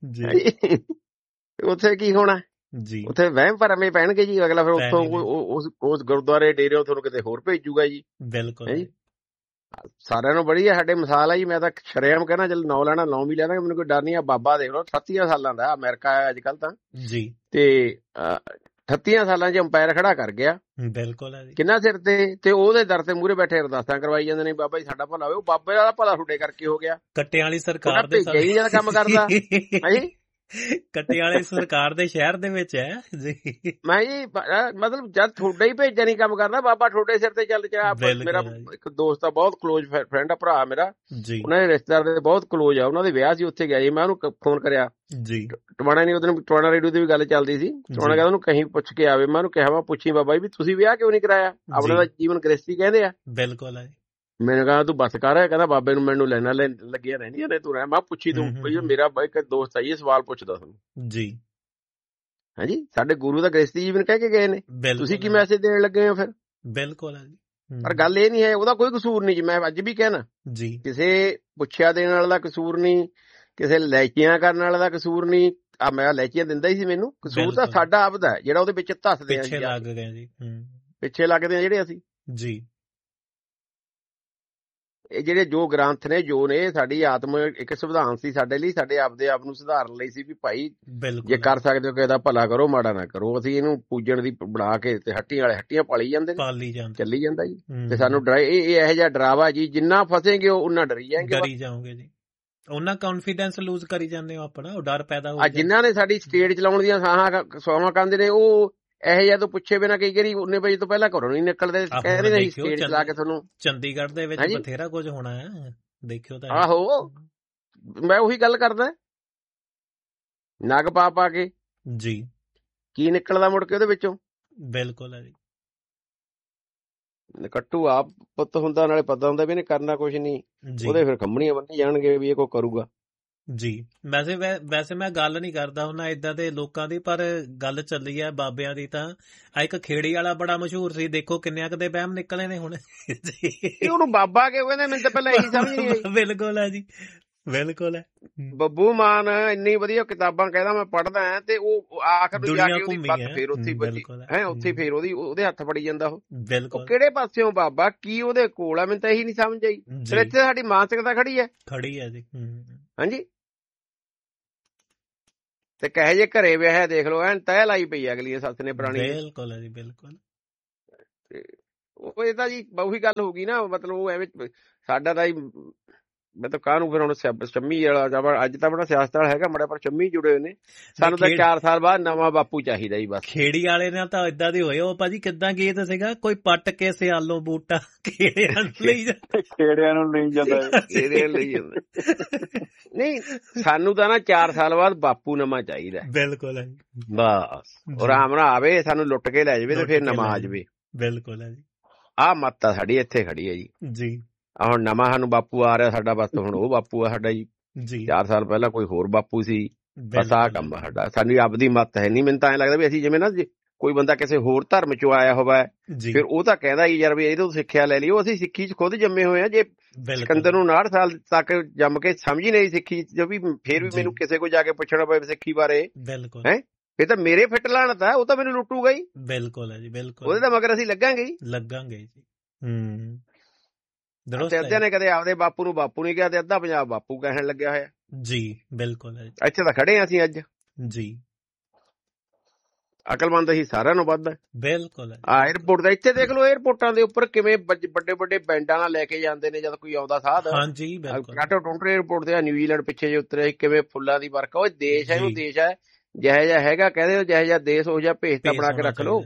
[SPEAKER 4] ਉੱਥੇ ਕੀ ਹੋਣਾ ਜੀ, ਉੱਥੇ ਵਹਿਮ ਭਰਮੇ ਪੈਣਗੇ ਜੀ। ਅਗਲਾ ਫਿਰ ਉੱਥੋਂ ਉਸ ਗੁਰਦੁਆਰੇ ਡੇਰੇ ਤੁਹਾਨੂੰ ਕਿਤੇ ਹੋਰ ਭੇਜੂਗਾ ਜੀ। ਬਿਲਕੁਲ ਜੀ। ਸਾਰਿਆਂ ਨੂੰ ਬੜੀ ਸਾਡੇ ਮਿਸਾਲ ਆ ਜੀ। ਮੈਂ ਤਾਂ ਸ਼ਰੇਆਮ ਕਹਿਣਾ, ਚੱਲ ਨੌ ਲੈਣਾ ਨੌ ਵੀ ਲੈਣਾ, ਮੈਨੂੰ ਕੋਈ ਡਰ ਨਹੀਂ ਆ। ਬਾਬਾ ਦੇਖ ਲਓ ਅਠੱਤੀਆਂ ਸਾਲਾਂ ਦਾ, ਅਮਰੀਕਾ ਆਇਆ ਅੱਜ ਕੱਲ ਤਾਂ ਜੀ, ਤੇ ਅਠੱਤੀਆਂ ਸਾਲਾਂ 'ਚ ਅੰਪਾਇਰ ਖੜਾ ਕਰ ਗਿਆ। ਬਿਲਕੁਲ ਕਿੰਨਾ ਸਿਰ ਤੇ, ਤੇ ਉਹਦੇ ਦਰ ਤੇ ਮੂਹਰੇ ਬੈਠੇ ਅਰਦਾਸਾਂ ਕਰਵਾਈ ਜਾਂਦੇ ਨੇ, ਬਾਬਾ ਜੀ ਸਾਡਾ ਭਲਾ ਹੋਵੇ। ਉਹ ਬਾਬੇ ਦਾ ਭਲਾ ਤੁਹਾਡੇ ਕਰਕੇ ਹੋ ਗਿਆ। ਕੱਟਿਆਂ ਵਾਲੀ ਸਰਕਾਰ ਦੇ ਕੰਮ ਕਰਦਾ ਹਾਂਜੀ, ਕੱਟੇ ਵਾਲੇ ਸਰਕਾਰ ਦੇ ਸ਼ਹਿਰ ਦੇ ਵਿੱਚ ਹੈ ਜੀ। ਮੈਂ ਜੀ ਮਤਲਬ ਜਦ ਤੁਹਾਡਾ ਹੀ ਭੇਜਿਆ ਨਹੀਂ ਕੰਮ ਕਰਦਾ, ਬਾਬਾ ਤੁਹਾਡੇ ਸਿਰ ਤੇ ਚੱਲ ਜਾ। ਮੇਰਾ ਇੱਕ ਦੋਸਤ ਆ, ਬਹੁਤ ਕਲੋਜ਼ ਫਰੈਂਡ ਆ, ਭਰਾ ਮੇਰਾ, ਉਹਨਾਂ ਦੇ ਰਿਸ਼ਤੇਦਾਰ ਦੇ ਬਹੁਤ ਕਲੋਜ਼ ਆ, ਉਹਨਾਂ ਦੇ ਵਿਆਹ ਸੀ, ਉੱਥੇ ਗਿਆ ਜੀ। ਮੈਂ ਉਹਨੂੰ ਫੋਨ ਕਰਿਆ ਜੀ, ਟਵਾਣਾ ਨਹੀਂ, ਉਹਦੇ ਟਵਾਣਾ ਰੇਡੀਓ ਦੀ ਵੀ ਗੱਲ ਚੱਲਦੀ ਸੀ। ਟਵਾਣਾ ਕਹਿੰਦਾ ਉਹਨੂੰ ਕਹੀਂ ਪੁੱਛ ਕੇ ਆਵੇ। ਮੈਂ ਉਹਨੂੰ ਕਿਹਾ ਵਾ ਪੁੱਛੀ ਬਾਬਾ ਜੀ ਵੀ ਤੁਸੀਂ ਵਿਆਹ ਕਿਉਂ ਨਹੀਂ ਕਰਾਇਆ, ਆਪਣੇ ਦਾ ਜੀਵਨ ਗ੍ਰਸਤੀ ਕਹਿੰਦੇ ਆ। ਬਿਲਕੁਲ ਹੈ। ਮੈਨੂੰ ਕਹਿੰਦਾ ਤੂੰ ਬੱਸ ਕਰ, ਕਹਿੰਦਾ ਬਾਬੇ ਨੂੰ ਮੈਨੂੰ ਲੈਣਾ ਲੱਗੀਆਂ ਰਹਿੰਦੀਆਂ ਨੇ, ਤੂੰ ਰਹਿ। ਮੈਂ ਪੁੱਛੀ ਤੂੰ, ਮੇਰਾ ਇੱਕ ਦੋਸਤ ਆ ਜੀ ਸਵਾਲ ਪੁੱਛਦਾ ਤੁਹਾਨੂੰ ਜੀ, ਹਾਂਜੀ, ਸਾਡੇ ਗੁਰੂ ਦਾ ਗ੍ਰਸਤੀ ਜੀਵਨ ਕਹਿ ਕੇ ਗਏ ਨੇ, ਤੁਸੀਂ ਕੀ ਮੈਸੇਜ ਦੇਣ ਲੱਗੇ ਹੋ ਫਿਰ?
[SPEAKER 2] ਬਿਲਕੁਲ।
[SPEAKER 4] ਪਰ ਗੱਲ ਇਹ ਨਹੀਂ ਹੈ, ਉਹਦਾ ਕੋਈ ਕਸੂਰ ਨਹੀਂ ਜੀ। ਮੈਂ ਅੱਜ ਵੀ ਕਹਿਣਾ
[SPEAKER 2] ਜੀ,
[SPEAKER 4] ਕਿਸੇ ਪੁੱਛਿਆ ਦੇਣ ਵਾਲੇ ਦਾ ਕਸੂਰ ਨਹੀਂ, ਕਿਸੇ ਲੈਚੀਆਂ ਕਰਨ ਵਾਲੇ ਦਾ ਕਸੂਰ ਨਹੀਂ। ਆ ਮੈਂ ਲੈਚੀਆਂ ਦਿੰਦਾ ਹੀ ਸੀ, ਮੈਨੂੰ ਕਸੂਰ ਤਾਂ ਸਾਡਾ ਆਪਦਾ ਹੈ ਜਿਹੜਾ ਉਹਦੇ ਵਿੱਚ ਧੱਸਦੇ ਆ,
[SPEAKER 2] ਪਿੱਛੇ ਲੱਗ ਗਏ ਜੀ,
[SPEAKER 4] ਪਿੱਛੇ ਲੱਗਦੇ ਆ ਜਿਹੜੇ ਅਸੀਂ ਜੀ। ਇਹ ਜਿਹੜੇ ਜੋ ਗ੍ਰੰਥ ਨੇ ਜੋ ਨੇ ਸਾਡੀ ਆਤਮ ਇੱਕ ਸੰਵਿਧਾਨ ਸੀ ਸਾਡੇ ਲਈ, ਸਾਡੇ ਆਪਦੇ ਆਪ ਨੂੰ ਸੁਧਾਰਨ ਲਈ ਸੀ ਵੀ ਭਾਈ ਜੇ ਕਰ ਸਕਦੇ ਹੋ ਕਿਸੇ ਦਾ ਭਲਾ ਕਰੋ, ਮਾੜਾ ਨਾ ਕਰੋ। ਅਸੀਂ ਇਹਨੂੰ ਪੂਜਣ ਦੀ ਬਣਾ ਕੇ ਤੇ ਹੱਟੀਆਂ ਵਾਲੇ ਹੱਟੀਆਂ ਪਾਲੀ ਜਾਂਦੇ ਨੇ, ਚੱਲੀ ਜਾਂਦਾ ਜੀ। ਤੇ ਸਾਨੂੰ ਡਰਾ ਇਹ ਇਹੋ ਜਿਹਾ ਡਰਾਵਾ ਜੀ, ਜਿੰਨਾ ਫਸੇਗੇ ਉਹਨਾਂ ਡਰੀ ਜਾਏਗੇ, ਡਰੀ ਜਾਓਗੇ ਜੀ,
[SPEAKER 2] ਉਹਨਾਂ ਕੌਨਫੀਡੈਂਸ ਲੂਜ਼ ਕਰੀ ਜਾਂਦੇ ਹੋ ਆਪਣਾ, ਉਹ ਡਰ ਪੈਦਾ ਹੋ।
[SPEAKER 4] ਜਿਨ੍ਹਾਂ ਨੇ ਸਾਡੀ ਸਟੇਟ ਚਲਾਉਣ ਦੀਆਂ ਸਾਹਾਂ ਸੌਹਾਂ ਕਹਿੰਦੇ ਨੇ, ਉਹ ਇਹੋ ਜਿਹਾ ਤੋਂ ਪੁੱਛੇ ਬਿਨਾਂ ਕਈ ਵਾਰੀ ਉਨੇ ਵਜੇ ਤੋਂ ਪਹਿਲਾਂ ਘਰੋਂ ਨਹੀਂ ਨਿਕਲਦੇ, ਕਹਿੰਦੇ ਨਹੀਂ ਸਟੇਟ ਚਲਾ ਕੇ ਤੁਹਾਨੂੰ।
[SPEAKER 2] ਚੰਡੀਗੜ੍ਹ ਦੇ ਵਿੱਚ ਬਥੇਰਾ ਕੁਝ ਹੋਣਾ ਹੈ, ਦੇਖਿਓ ਤਾਂ।
[SPEAKER 4] ਆਹੋ, ਮੈਂ ਉਹੀ ਗੱਲ ਕਰਦਾ, ਨਗ ਪਾ ਪਾ ਕੇ
[SPEAKER 2] ਜੀ
[SPEAKER 4] ਕੀ ਨਿਕਲਦਾ ਮੁੜ ਕੇ ਉਹਦੇ ਵਿੱਚੋਂ।
[SPEAKER 2] ਬਿਲਕੁਲ ਹੈ ਜੀ,
[SPEAKER 4] ਕੱਟੂ ਆਪ ਪੁੱਤ ਹੁੰਦਾ, ਨਾਲੇ ਪਤਾ ਹੁੰਦਾ ਵੀ ਇਹਨੇ ਕਰਨਾ ਕੁਛ ਨਹੀਂ, ਉਹਦੇ ਫਿਰ ਖੰਮਣੀਆਂ ਬੰਨੀ ਜਾਣਗੇ ਵੀ ਇਹ ਕੋ ਕਰੂਗਾ
[SPEAKER 2] ਜੀ। ਵੈਸੇ ਵੈਸੇ ਮੈਂ ਗੱਲ ਨਹੀਂ ਕਰਦਾ ਹੁੰਦਾ ਏਦਾਂ ਦੇ ਲੋਕਾਂ ਦੀ, ਪਰ ਗੱਲ ਚੱਲੀ ਹੈ ਬਾਬਿਆਂ ਦੀ। ਤਾਂ ਆ ਇੱਕ ਖੇੜੀ ਵਾਲਾ ਬੜਾ ਮਸ਼ਹੂਰ ਸੀ, ਦੇਖੋ ਕਿੰਨਿਆਂ ਕਦੇ ਵਹਿਮ ਨਿਕਲੇ ਨੇ ਹੁਣ।
[SPEAKER 4] ਉਹਨੂੰ ਬਾਬਾ ਕਿਉਂ ਕਹਿੰਦੇ, ਮੈਨੂੰ ਤਾਂ ਪਹਿਲਾਂ ਇਹੀ ਸਮਝ ਨਹੀਂ ਆਈ।
[SPEAKER 2] ਬਿਲਕੁਲ ਹੈ ਜੀ, ਬਿਲਕੁਲ ਹੈ।
[SPEAKER 4] ਬੱਬੂ ਮਾਨ ਇੰਨੀ ਵਧੀਆ ਕਿਤਾਬਾਂ ਕਹਿੰਦਾ ਮੈਂ ਪੜ੍ਹਦਾ ਹੈ, ਤੇ ਉਹ ਆਖਰ ਨੂੰ ਜਾ ਕੇ ਉਹਦੀ ਬੱਤ ਫੇਰ ਉੱਥੇ ਵੱਜੀ ਹੈ, ਉੱਥੇ ਫੇਰ ਉਹਦੀ ਉਹਦੇ ਹੱਥ ਫੜੀ ਜਾਂਦਾ ਉਹ। ਬਿਲਕੁਲ, ਕਿਹੜੇ ਪਾਸਿਓਂ ਬਾਬਾ ਕੀ ਉਹਦੇ ਕੋਲ ਆ, ਮੈਨੂੰ ਤਾਂ ਇਹੀ ਨਹੀਂ ਸਮਝ ਆਈ। ਫਿਰ ਇੱਥੇ ਸਾਡੀ ਮਾਨਸਿਕਤਾ ਖੜੀ ਹੈ,
[SPEAKER 2] ਖੜੀ ਹੈ ਜੀ।
[SPEAKER 4] ਹਾਂਜੀ, ਤੇ ਕਹੇ ਜੇ ਘਰੇ ਵਿਆਹ ਦੇਖ ਲਓ, ਐਨ ਤਹਿ ਲਾਈ ਪਈ ਅਗਲੀ ਸੱਸ ਨੇ ਪੁਰਾਣੀ।
[SPEAKER 2] ਬਿਲਕੁਲ ਹੈ ਜੀ, ਬਿਲਕੁਲ।
[SPEAKER 4] ਉਹ ਇਹ ਤਾਂ ਜੀ ਉਹੀ ਗੱਲ ਹੋ ਗਈ ਨਾ, ਮਤਲਬ ਉਹ ਐਵੇਂ ਸਾਡਾ ਤਾਂ ਮੈਂ ਤਾਂ ਕਾਹਨੂੰ ਫਿਰ ਹੁਣ ਸ਼ੰਮੀ ਵਾਲਾ, ਅੱਜ ਤਾਂ ਬੜਾ ਸਿਆਸਤ ਵਾਲਾ ਹੈਗਾ ਮੜਾ, ਪਰ ਸ਼ੰਮੀ ਜੁੜੇ ਹੋਏ ਨੇ। ਸਾਨੂੰ ਤਾਂ ਚਾਰ ਸਾਲ ਬਾਅਦ ਨਵਾਂ ਬਾਪੂ ਚਾਹੀਦਾ ਜੀ ਬਸ।
[SPEAKER 2] ਖੇੜੀ ਵਾਲੇ ਨਾਲ ਤਾਂ ਏਦਾਂ ਦੇ ਹੋਏ। ਉਹ ਭਾਜੀ ਕਿੱਦਾਂ ਗੀਤ ਸੀਗਾ, ਕੋਈ ਪੱਟ ਕੇ ਸਿਆਲੋ ਬੂਟਾ ਖੇੜਿਆਂ ਨੂੰ ਲਈ ਜਾਂਦਾ,
[SPEAKER 3] ਖੇੜਿਆਂ ਨੂੰ ਲਈ ਜਾਂਦਾ,
[SPEAKER 4] ਖੇੜਿਆਂ ਨੂੰ ਲਈ ਜਾਂਦਾ। ਨਹੀਂ, ਸਾਨੂੰ ਤਾਂ ਨਾ ਚਾਰ ਸਾਲ ਬਾਅਦ ਬਾਪੂ ਨਵਾਂ ਚਾਹੀਦਾ।
[SPEAKER 2] ਬਿਲਕੁਲ ਹੈ ਜੀ,
[SPEAKER 4] ਬਸ ਆਰਾਮ ਨਾਲ ਆਵੇ, ਸਾਨੂੰ ਲੁੱਟ ਕੇ ਲੈ ਜਾਵੇ ਤੇ ਫਿਰ ਨਵਾਂ ਆ ਜਾਵੇ।
[SPEAKER 2] ਬਿਲਕੁਲ ਹੈ ਜੀ,
[SPEAKER 4] ਆਹ ਮੱਤ ਆ ਸਾਡੀ ਇੱਥੇ ਖੜੀ ਹੈ ਜੀ।
[SPEAKER 2] ਜੀ
[SPEAKER 4] ਹੁਣ ਨਵਾਂ ਸਾਨੂੰ ਬਾਪੂ ਆ ਰਿਹਾ ਸਾਡਾ, ਬਸ ਹੁਣ ਉਹ ਬਾਪੂ ਆ ਸਾਡਾ ਜੀ। ਚਾਰ ਸਾਲ ਪਹਿਲਾਂ ਕੋਈ ਹੋਰ ਬਾਪੂ ਸੀ, ਬਸ ਆਹ ਕੰਮ ਆ ਸਾਡਾ। ਸਾਡੀ ਆਪਦੀ ਮੱਤ ਹੈ ਨਹੀਂ। ਮੈਨੂੰ ਤਾਂ ਐਂ ਲੱਗਦਾ ਵੀ ਅਸੀਂ ਜਿਵੇਂ ਨਾ ਕੋਈ ਬੰਦਾ ਕਿਸੇ ਹੋਰ ਧਰਮ ਚੋਂ ਆਇਆ ਹੋਵੇ, ਫਿਰ ਉਹ ਤਾਂ ਕਹਿੰਦਾ ਯਾਰ ਵੀ ਇਹਦੇ ਤੋਂ ਸਿੱਖਿਆ ਲੈ ਲਈ। ਉਹ ਅਸੀਂ ਸਿੱਖੀ ਚ ਖੁਦ ਜੰਮੇ ਹੋਏ ਆ। ਜੇ ਸਿਕੰਦਰ ਨੂੰ ਉਨਾਹਠ ਸਾਲ ਤੱਕ ਜੰਮ ਕੇ ਸਮਝ ਹੀ ਨਹੀਂ ਸਿੱਖੀ ਜੋ ਵੀ, ਫੇਰ ਵੀ ਮੈਨੂੰ ਕਿਸੇ ਕੋਲ ਜਾ ਕੇ ਪੁੱਛਣਾ ਪਵੇ ਸਿੱਖੀ ਬਾਰੇ, ਹੈ ਇਹ ਤਾਂ ਮੇਰੇ ਫਿੱਟ ਲਾਣਤ ਆ, ਉਹ ਤਾਂ ਮੈਨੂੰ ਲੁੱਟੂਗਾ ਹੀ।
[SPEAKER 2] ਬਿਲਕੁਲ ਹੈ ਜੀ, ਬਿਲਕੁਲ।
[SPEAKER 4] ਉਹਦੇ ਤਾਂ ਮਗਰ ਅਸੀਂ ਲੱਗਾਂਗੇ ਹੀ
[SPEAKER 2] ਲੱਗਾਂਗੇ ਜੀ। ਹੂੰ,
[SPEAKER 4] ਅੱਧਿਆਂ ਨੇ ਕਦੇ ਆਪਦੇ ਬਾਪੂ ਨੂੰ ਬਾਪੂ ਨਹੀਂ ਕਿਹਾ, ਤੇ ਅੱਧਾ ਪੰਜਾਬ ਬਾਪੂ ਕਹਿਣ ਲੱਗਿਆ ਹੋਇਆ
[SPEAKER 2] ਜੀ। ਬਿਲਕੁਲ ਹੈ,
[SPEAKER 4] ਇੱਥੇ ਤਾਂ ਖੜੇ ਆ ਅਸੀਂ ਅੱਜ
[SPEAKER 2] ਜੀ।
[SPEAKER 4] ਅਕਲਮੰਦ ਅਸੀਂ ਸਾਰਿਆਂ ਨੂੰ ਵੱਧ।
[SPEAKER 2] ਬਿਲਕੁਲ ਹੈ।
[SPEAKER 4] ਆ ਏਅਰਪੋਰਟ ਦਾ ਇੱਥੇ ਦੇਖ ਲਓ, ਏਅਰਪੋਰਟਾਂ ਦੇ ਉੱਪਰ ਕਿਵੇਂ ਵੱਡੇ ਵੱਡੇ ਬੈਂਡਾਂ ਨਾਲ ਲੈ ਕੇ ਜਾਂਦੇ ਨੇ ਜਦ ਕੋਈ ਆਉਂਦਾ ਸਾਧ।
[SPEAKER 2] ਹਾਂਜੀ ਬਿਲਕੁਲ।
[SPEAKER 4] ਟੋਰੰਟੋ ਏਅਰਪੋਰਟ ਤੇ ਨਿਊਜ਼ੀਲੈਂਡ ਪਿੱਛੇ ਜੇ ਉਤਰੇ, ਕਿਵੇਂ ਫੁੱਲਾਂ ਦੀ ਵਰਖਾ। ਉਹ ਦੇਸ਼ ਹੈ, ਇਹਨੂੰ ਦੇਸ਼ ਹੈ ਜਿਹੋ ਜਿਹਾ ਹੈਗਾ, ਕਹਿੰਦੇ ਜਿਹੋ ਜਿਹਾ ਦੇਸ਼ ਉਹ ਜਿਹਾ ਭੇਸ ਤਾਂ ਬਣਾ ਕੇ ਰੱਖ ਲਓ।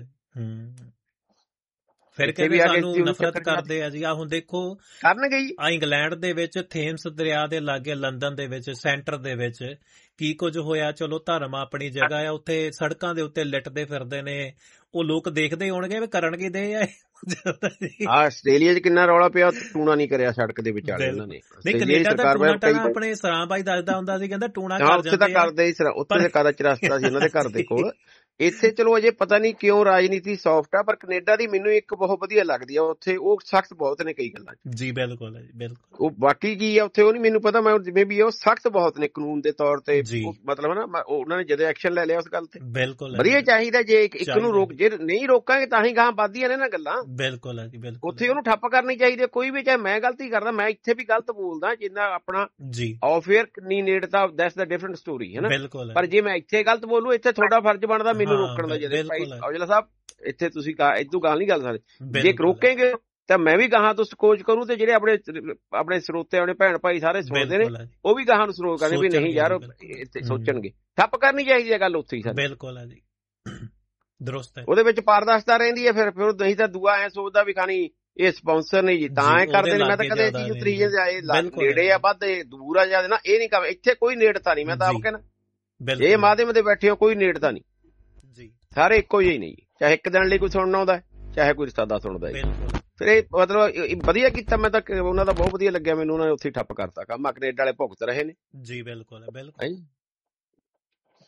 [SPEAKER 2] ਫਿਰ ਕਹਿੰਦੇ ਸਾਨੂੰ ਨਫ਼ਰਤ ਕਰਦੇ ਆ ਜੀ। ਆ ਹੁਣ ਦੇਖੋ
[SPEAKER 4] ਕਰਨਗੇ
[SPEAKER 2] ਆ ਇੰਗਲੈਂਡ ਦੇ ਵਿੱਚ ਥੇਮਸ ਦਰਿਆ ਦੇ ਲਾਗੇ, ਲੰਡਨ ਦੇ ਵਿੱਚ ਸੈਂਟਰ ਦੇ ਵਿੱਚ ਕੀ ਕੁਝ ਹੋਇਆ। ਚਲੋ ਧਰਮ ਆਪਣੀ ਜਗ੍ਹਾ ਆ, ਉੱਥੇ ਸੜਕਾਂ ਦੇ ਉੱਤੇ ਲਿਟਦੇ ਫਿਰਦੇ ਨੇ। ਉਹ ਲੋਕ ਦੇਖਦੇ ਹੋਣਗੇ ਵੀ ਕਰਨ ਕੀ ਦੇ ਆ।
[SPEAKER 4] ਆਸਟ੍ਰੇਲੀਆ ਚ ਕਿੰਨਾ ਰੌਲਾ ਪਿਆ, ਟੂਣਾ ਨਹੀਂ ਕਰਿਆ ਸੜਕ ਦੇ ਵਿਚਾਲੇ ਉਹਨਾਂ ਨੇ।
[SPEAKER 2] ਨਹੀਂ, ਕੈਨੇਡਾ ਦਾ ਟੂਣਾ ਟਾਣਾ ਆਪਣੇ ਸਰਾਂ ਬਾਈ ਦੱਸਦਾ ਹੁੰਦਾ ਸੀ, ਕਹਿੰਦਾ ਟੂਣਾ ਕਰ ਜਾਂਦੇ।
[SPEAKER 4] ਉੱਥੇ ਤਾਂ ਕਰਦੇ ਹੀ, ਉੱਥੇ ਦੇ ਕਾਦਾ ਚਰਸਤਾ ਸੀ ਉਹਨਾਂ ਦੇ ਘਰ ਦੇ ਕੋਲ। ਇੱਥੇ ਚਲੋ ਅਜੇ ਪਤਾ ਨਹੀਂ ਕਿਉਂ ਰਾਜਨੀਤੀ ਸੌਫਟ ਆ, ਪਰ ਕੈਨੇਡਾ ਦੀ ਮੈਨੂੰ ਇੱਕ ਬਹੁਤ ਵਧੀਆ ਲੱਗਦੀ ਆ। ਉੱਥੇ ਉਹ ਸਖਤ ਬਹੁਤ ਨੇ ਕਈ ਗੱਲਾਂ
[SPEAKER 2] ਜੀ। ਬਿਲਕੁਲ ਜੀ, ਬਿਲਕੁਲ।
[SPEAKER 4] ਉਹ ਬਾਕੀ ਕੀ ਆ ਉੱਥੇ ਉਹ ਨਹੀਂ ਮੈਨੂੰ ਪਤਾ, ਮੈਂ ਜਿਵੇਂ ਵੀ ਉਹ ਸਖਤ ਬਹੁਤ ਨੇ ਕਾਨੂੰਨ ਦੇ ਤੌਰ ਤੇ। ਮਤਲਬ ਨਾ ਉਹਨਾਂ ਨੇ ਜਦੋਂ ਐਕਸ਼ਨ ਲੈ ਲਿਆ ਉਸ ਗੱਲ ਤੇ
[SPEAKER 2] ਬਿਲਕੁਲ
[SPEAKER 4] ਵਧੀਆ ਚਾਹੀਦਾ। ਜੇ ਇੱਕ ਨੂੰ ਰੋਕ, ਜੇ ਨਹੀਂ ਰੋਕਾਂਗੇ ਤਾਂ ਹੀ ਗਾਂ ਵੱਧਦੀਆਂ ਨੇ ਨਾ ਗੱਲਾਂ।
[SPEAKER 2] ਬਿਲਕੁਲ ਹੈ ਜੀ, ਬਿਲਕੁਲ।
[SPEAKER 4] ਉੱਥੇ ਉਹਨੂੰ ਠੱਪ ਕਰਨੀ ਚਾਹੀਦੀ। ਕੋਈ ਵੀ, ਚਾਹੇ ਮੈਂ ਗਲਤੀ ਕਰਦਾ, ਮੈਂ ਇੱਥੇ ਵੀ ਗਲਤ ਬੋਲਦਾ, ਜਿੰਨਾ ਆਪਣਾ ਆਫੇਅਰ ਕਿੰਨੀ ਨੇੜਤਾ, ਦੈਟਸ ਦ ਡਿਫਰੈਂਟ ਸਟੋਰੀ ਹੈ ਨਾ। ਪਰ ਜੇ ਮੈਂ ਇੱਥੇ ਗਲਤ ਬੋਲੂ, ਇੱਥੇ ਤੁਹਾਡਾ ਫਰਜ਼ ਬਣਦਾ ਮੈਨੂੰ ਰੋਕਣ ਦਾ। ਜਦੋਂ ਔਜਲਾ ਸਾਹਿਬ ਇੱਥੇ ਤੁਸੀਂ ਇਦੋਂ ਗਾਲ ਨਹੀਂ ਕਰ ਸਕਦੇ, ਜੇ ਰੋਕੇਗੇ ਤਾਂ ਮੈਂ ਵੀ ਗਾਹਾਂ ਤੋਂ ਸਕੋਚ ਕਰੂੰ, ਤੇ ਜਿਹੜੇ ਆਪਣੇ ਆਪਣੇ ਸਰੋਤੇ, ਆਪਣੇ ਭੈਣ ਭਾਈ ਸਾਰੇ ਸੁਣਦੇ ਨੇ, ਉਹ ਵੀ ਗਾਹਾਂ ਨੂੰ ਸਰੋਤ ਕਰਦੇ ਵੀ ਨਹੀਂ ਯਾਰ ਇੱਥੇ ਸੋਚਣਗੇ। ਠੱਪ ਕਰਨੀ ਚਾਹੀਦੀ ਹੈ ਗੱਲ ਉੱਥੇ ਹੀ।
[SPEAKER 2] ਬਿਲਕੁਲ ਹੈ ਜੀ, ਦਰੁਸਤ ਹੈ।
[SPEAKER 4] ਉਹਦੇ ਵਿੱਚ ਪਾਰਦਰਸ਼ਤਾ ਰਹਿੰਦੀ ਹੈ। ਫਿਰ ਫਿਰ ਨਹੀਂ ਤਾਂ ਦੂਆ ਐ ਸੋਚਦਾ ਵੀ ਖਾਣੀ ਇਹ ਸਪਾਂਸਰ ਨਹੀਂ ਜੀ ਤਾਂ ਐ ਕਰਦੇ ਨੇ। ਮੈਂ ਤਾਂ ਕਦੇ ਚੀਜ਼ ਉਤਰੀ ਜਾਏ ਨੇੜੇ ਆ ਵੱਧ ਦੂਰ ਆ ਜਾਂਦੇ ਨਾ, ਇਹ ਨਹੀਂ ਕਰ। ਇੱਥੇ ਕੋਈ ਨੇੜਤਾ ਨਹੀਂ। ਮੈਂ ਤਾਂ ਆਪ ਕਹਿਣਾ ਇਹ ਮਾਧਿਅਮ ਦੇ ਬੈਠੇ ਹੋ, ਕੋਈ ਨੇੜਤਾ ਨਹੀਂ ਜੀ। ਸਾਰੇ ਇੱਕੋ ਜਿਹੇ ਨਹੀਂ, ਚਾਹੇ ਇੱਕ ਦਿਨ ਲਈ ਕੋਈ ਸੁਣਨਾ ਆਉਂਦਾ, ਚਾਹੇ ਕੋਈ ਰਿਸ਼ਤਾ ਸੁਣਦਾ। ਫਿਰ ਇਹ ਮਤਲਬ ਵਧੀਆ ਕੀਤਾ। ਮੈਂ ਤਾਂ ਉਹਨਾਂ ਦਾ ਬਹੁਤ ਵਧੀਆ ਲੱਗਿਆ ਮੈਨੂੰ, ਉਹਨਾਂ ਨੇ ਉੱਥੇ ਠੱਪ ਕਰਤਾ ਕੰਮ। ਕੈਨੇਡਾ ਵਾਲੇ ਭੁਗਤ ਰਹੇ ਨੇ ਜੀ। ਬਿਲਕੁਲ ਬਿਲਕੁਲ।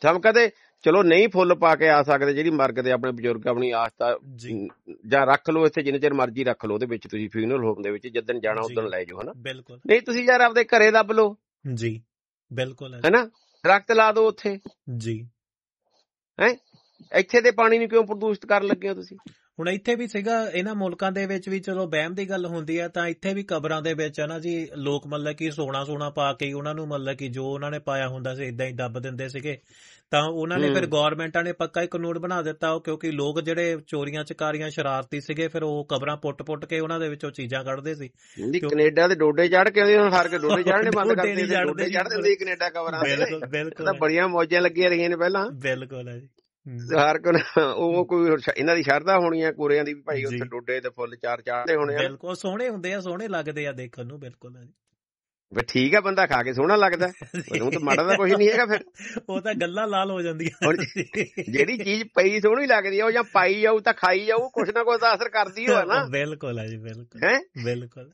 [SPEAKER 4] ਸਮ ਕਦੇ ਚਲੋ ਨਹੀਂ ਫੁੱਲ ਪਾ ਕੇ ਆ ਸਕਦੇ, ਜਿਹੜੀ ਮਰਗ ਦੇ ਆਪਣੇ ਬਜ਼ੁਰਗ ਆਪਣੀ ਆਸਥਾ ਜਾਂ ਰੱਖ ਲਓ ਇੱਥੇ, ਜਿੰਨੇ ਚਿਰ ਮਰਜ਼ੀ ਰੱਖ ਲਓ ਉਹਦੇ ਵਿੱਚ ਤੁਸੀਂ ਫਿਊਨਰਲ ਹੋਮ ਦੇ ਵਿੱਚ, ਜਿੱਦਣ ਜਾਣਾ ਉਦਣ ਲੈ ਜਾਓ, ਹਨਾ। ਨਹੀਂ ਤੁਸੀਂ ਯਾਰ ਆਪਦੇ ਘਰੇ ਦੱਬ ਲਓ ਜੀ, ਬਿਲਕੁਲ ਹਨਾ, ਦਰਖਤ ਲਾ ਦਿਓ ਉੱਥੇ ਜੀ। ਹੈਂ ਇੱਥੇ ਦੇ ਪਾਣੀ ਨੂੰ ਕਿਉਂ ਪ੍ਰਦੂਸ਼ਿਤ ਕਰਨ ਲੱਗੇ ਹੋ ਤੁਸੀਂ? ਹੁਣ ਇੱਥੇ ਵੀ ਸੀਗਾ ਇਹਨਾਂ ਮੁਲਕਾਂ ਦੇ ਵਿੱਚ ਵੀ ਚਲੋ ਵਹਿਮ ਦੀ ਗੱਲ ਹੁੰਦੀ ਹੈ, ਤਾਂ ਇੱਥੇ ਵੀ ਕਬਰਾਂ ਦੇ ਵਿੱਚ ਹੈ ਨਾ ਜੀ ਲੋਕ ਮਤਲਬ ਕਿ ਸੋਨਾ ਸੋਨਾ ਪਾ ਕੇ ਉਹਨਾਂ ਨੂੰ ਮਤਲਬ ਕਿ ਜੋ ਉਹਨਾਂ ਨੇ ਪਾਇਆ ਹੁੰਦਾ ਸੀ ਏਦਾਂ ਹੀ ਦੱਬ ਦਿੰਦੇ ਸੀਗੇ। ਤਾਂ ਉਹਨਾਂ ਨੇ ਫਿਰ ਗੌਰਮੈਂਟਾਂ ਨੇ ਪੱਕਾ ਹੀ ਕਾਨੂੰਨ ਬਣਾ ਦਿੱਤਾ, ਉਹ ਕਿਉਂਕਿ ਲੋਕ ਜਿਹੜੇ ਚੋਰੀਆਂ ਚਕਾਰੀਆਂ ਸ਼ਰਾਰਤੀ ਸੀਗੇ, ਫਿਰ ਉਹ ਕਬਰਾਂ ਪੁੱਟ ਪੁੱਟ ਕੇ ਉਹਨਾਂ ਦੇ ਵਿੱਚੋਂ ਚੀਜ਼ਾਂ ਕੱਢਦੇ ਸੀ। ਕੈਨੇਡਾ ਦੇ ਡੋਡੇ ਚੜ ਕੇ ਹਰ ਕੇ ਡੋਡੇ ਚੜਨੇ ਬੰਦ ਕਰ ਦਿੱਤੇ, ਡੋਡੇ ਚੜਦੇ ਸੀ ਕੈਨੇਡਾ ਕਬਰਾਂ ਤੇ। ਬਿਲਕੁਲ ਬੜੀਆਂ ਮੌਜਾਂ ਲੱਗੀਆਂ ਰਹੀਆਂ ਨੇ ਪਹਿਲਾਂ। ਬਿਲਕੁਲ ਹੈ ਜੀ। ਹਰ ਕੋਈ ਉਹ ਕੋਈ ਇਹਨਾਂ ਦੀ ਸ਼ਰਧਾ ਹੋਣੀ ਆ ਕੋਰਿਆਂ ਦੀ ਵੀ, ਭਾਈ ਉੱਥੇ ਡੋਡੇ ਤੇ ਫੁੱਲ ਚਾਰ ਚਾੜਦੇ ਹੋਣੇ ਆ। ਬਿਲਕੁਲ ਸੋਹਣੇ ਹੁੰਦੇ ਆ, ਸੋਹਣੇ ਲੱਗਦੇ ਆ ਦੇਖਣ ਨੂੰ। ਬਿਲਕੁਲ ਹੈ ਜੀ। ਠੀਕ ਆ, ਬੰਦਾ ਖਾ ਕੇ ਸੋਹਣਾ ਲੱਗਦਾ, ਉਹਨੂੰ ਤਾਂ ਮਾੜਾ ਤਾਂ ਕੁਛ ਨੀ ਹੈਗਾ। ਫਿਰ ਉਹ ਤਾਂ ਗੱਲਾਂ ਲਾਲ ਹੋ ਜਾਂਦੀਆਂ। ਜਿਹੜੀ ਚੀਜ਼ ਪਈ ਸੋਹਣੀ ਲੱਗਦੀ ਆ ਉਹ ਜਾਂ ਪਾਈ ਜਾਊ ਤਾਂ ਖਾਈ ਜਾਊ, ਕੁਛ ਨਾ ਕੁਛ ਤਾਂ ਅਸਰ ਕਰਦੀ ਹੋਇਆ ਨਾ। ਬਿਲਕੁਲ ਹੈ ਜੀ, ਬਿਲਕੁਲ ਹੈ ਬਿਲਕੁਲ।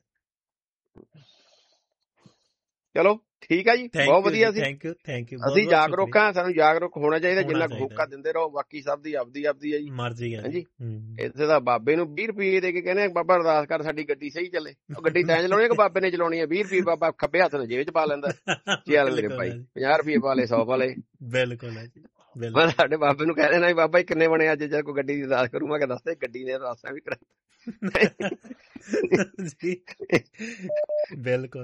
[SPEAKER 4] ਚਲੋ ਠੀਕ ਆ ਜੀ, ਬਹੁਤ ਵਧੀਆ ਸੀ। Thank you thank you. ਅਸੀਂ ਜਾਗਰੂਕ ਆ, ਸਾਨੂੰ ਜਾਗਰੂਕ ਹੋਣਾ ਚਾਹੀਦਾ, ਜਿੰਨਾ ਹੋਕਾ ਦਿੰਦੇ ਰਹੋ। ਬਾਕੀ ਸਭ ਦੀ ਆਪਦੀ ਆਪਦੀ ਆ ਜੀ ਮਰਜ਼ੀ ਹੈ ਜੀ। ਇੱਥੇ ਤਾਂ ਬਾਬੇ ਨੂੰ ਵੀਹ ਰੁਪਏ ਦੇ ਕੇ ਕਹਿੰਦੇ ਬਾਬਾ ਅਰਦਾਸ ਕਰ ਸਾਡੀ ਗੱਡੀ ਸਹੀ ਚੱਲੇ। ਉਹ ਗੱਡੀ ਤੈਂ ਚਲਾਉਣੀ ਕਿ ਬਾਬੇ ਨੇ ਚਲਾਉਣੀ ਹੈ? ਵੀਹ ਰੁਪਏ ਬਾਬਾ ਖੱਬੇ ਹੱਥ ਨਾਲ ਜੇਬ ਚ ਪਾ ਲੈਂਦਾ। ਚੱਲ ਮੇਰੇ ਭਾਈ ਪੰਜਾਹ ਰੁਪਏ ਪਾ ਲਏ, ਸੌ ਪਾ ਲਏ। ਬਿਲਕੁਲ ਹੈ ਜੀ। ਮੈਂ ਸਾਡੇ ਬਾਬੇ ਨੂੰ ਕਹਿ ਦੇਣਾ ਬਾਬਾ ਕਿੰਨੇ ਬਣੇ ਅੱਜ, ਜੇ ਕੋਈ ਗੱਡੀ ਦੀ ਅਰਦਾਸ ਕਰੂ ਮੈਂ ਕਿਹਾ ਦੱਸ ਦੇ, ਗੱਡੀ ਨੇ ਅਰਦਾਸਾਂ ਵੀ ਕਰਾ। ਬਿਲਕੁਲ।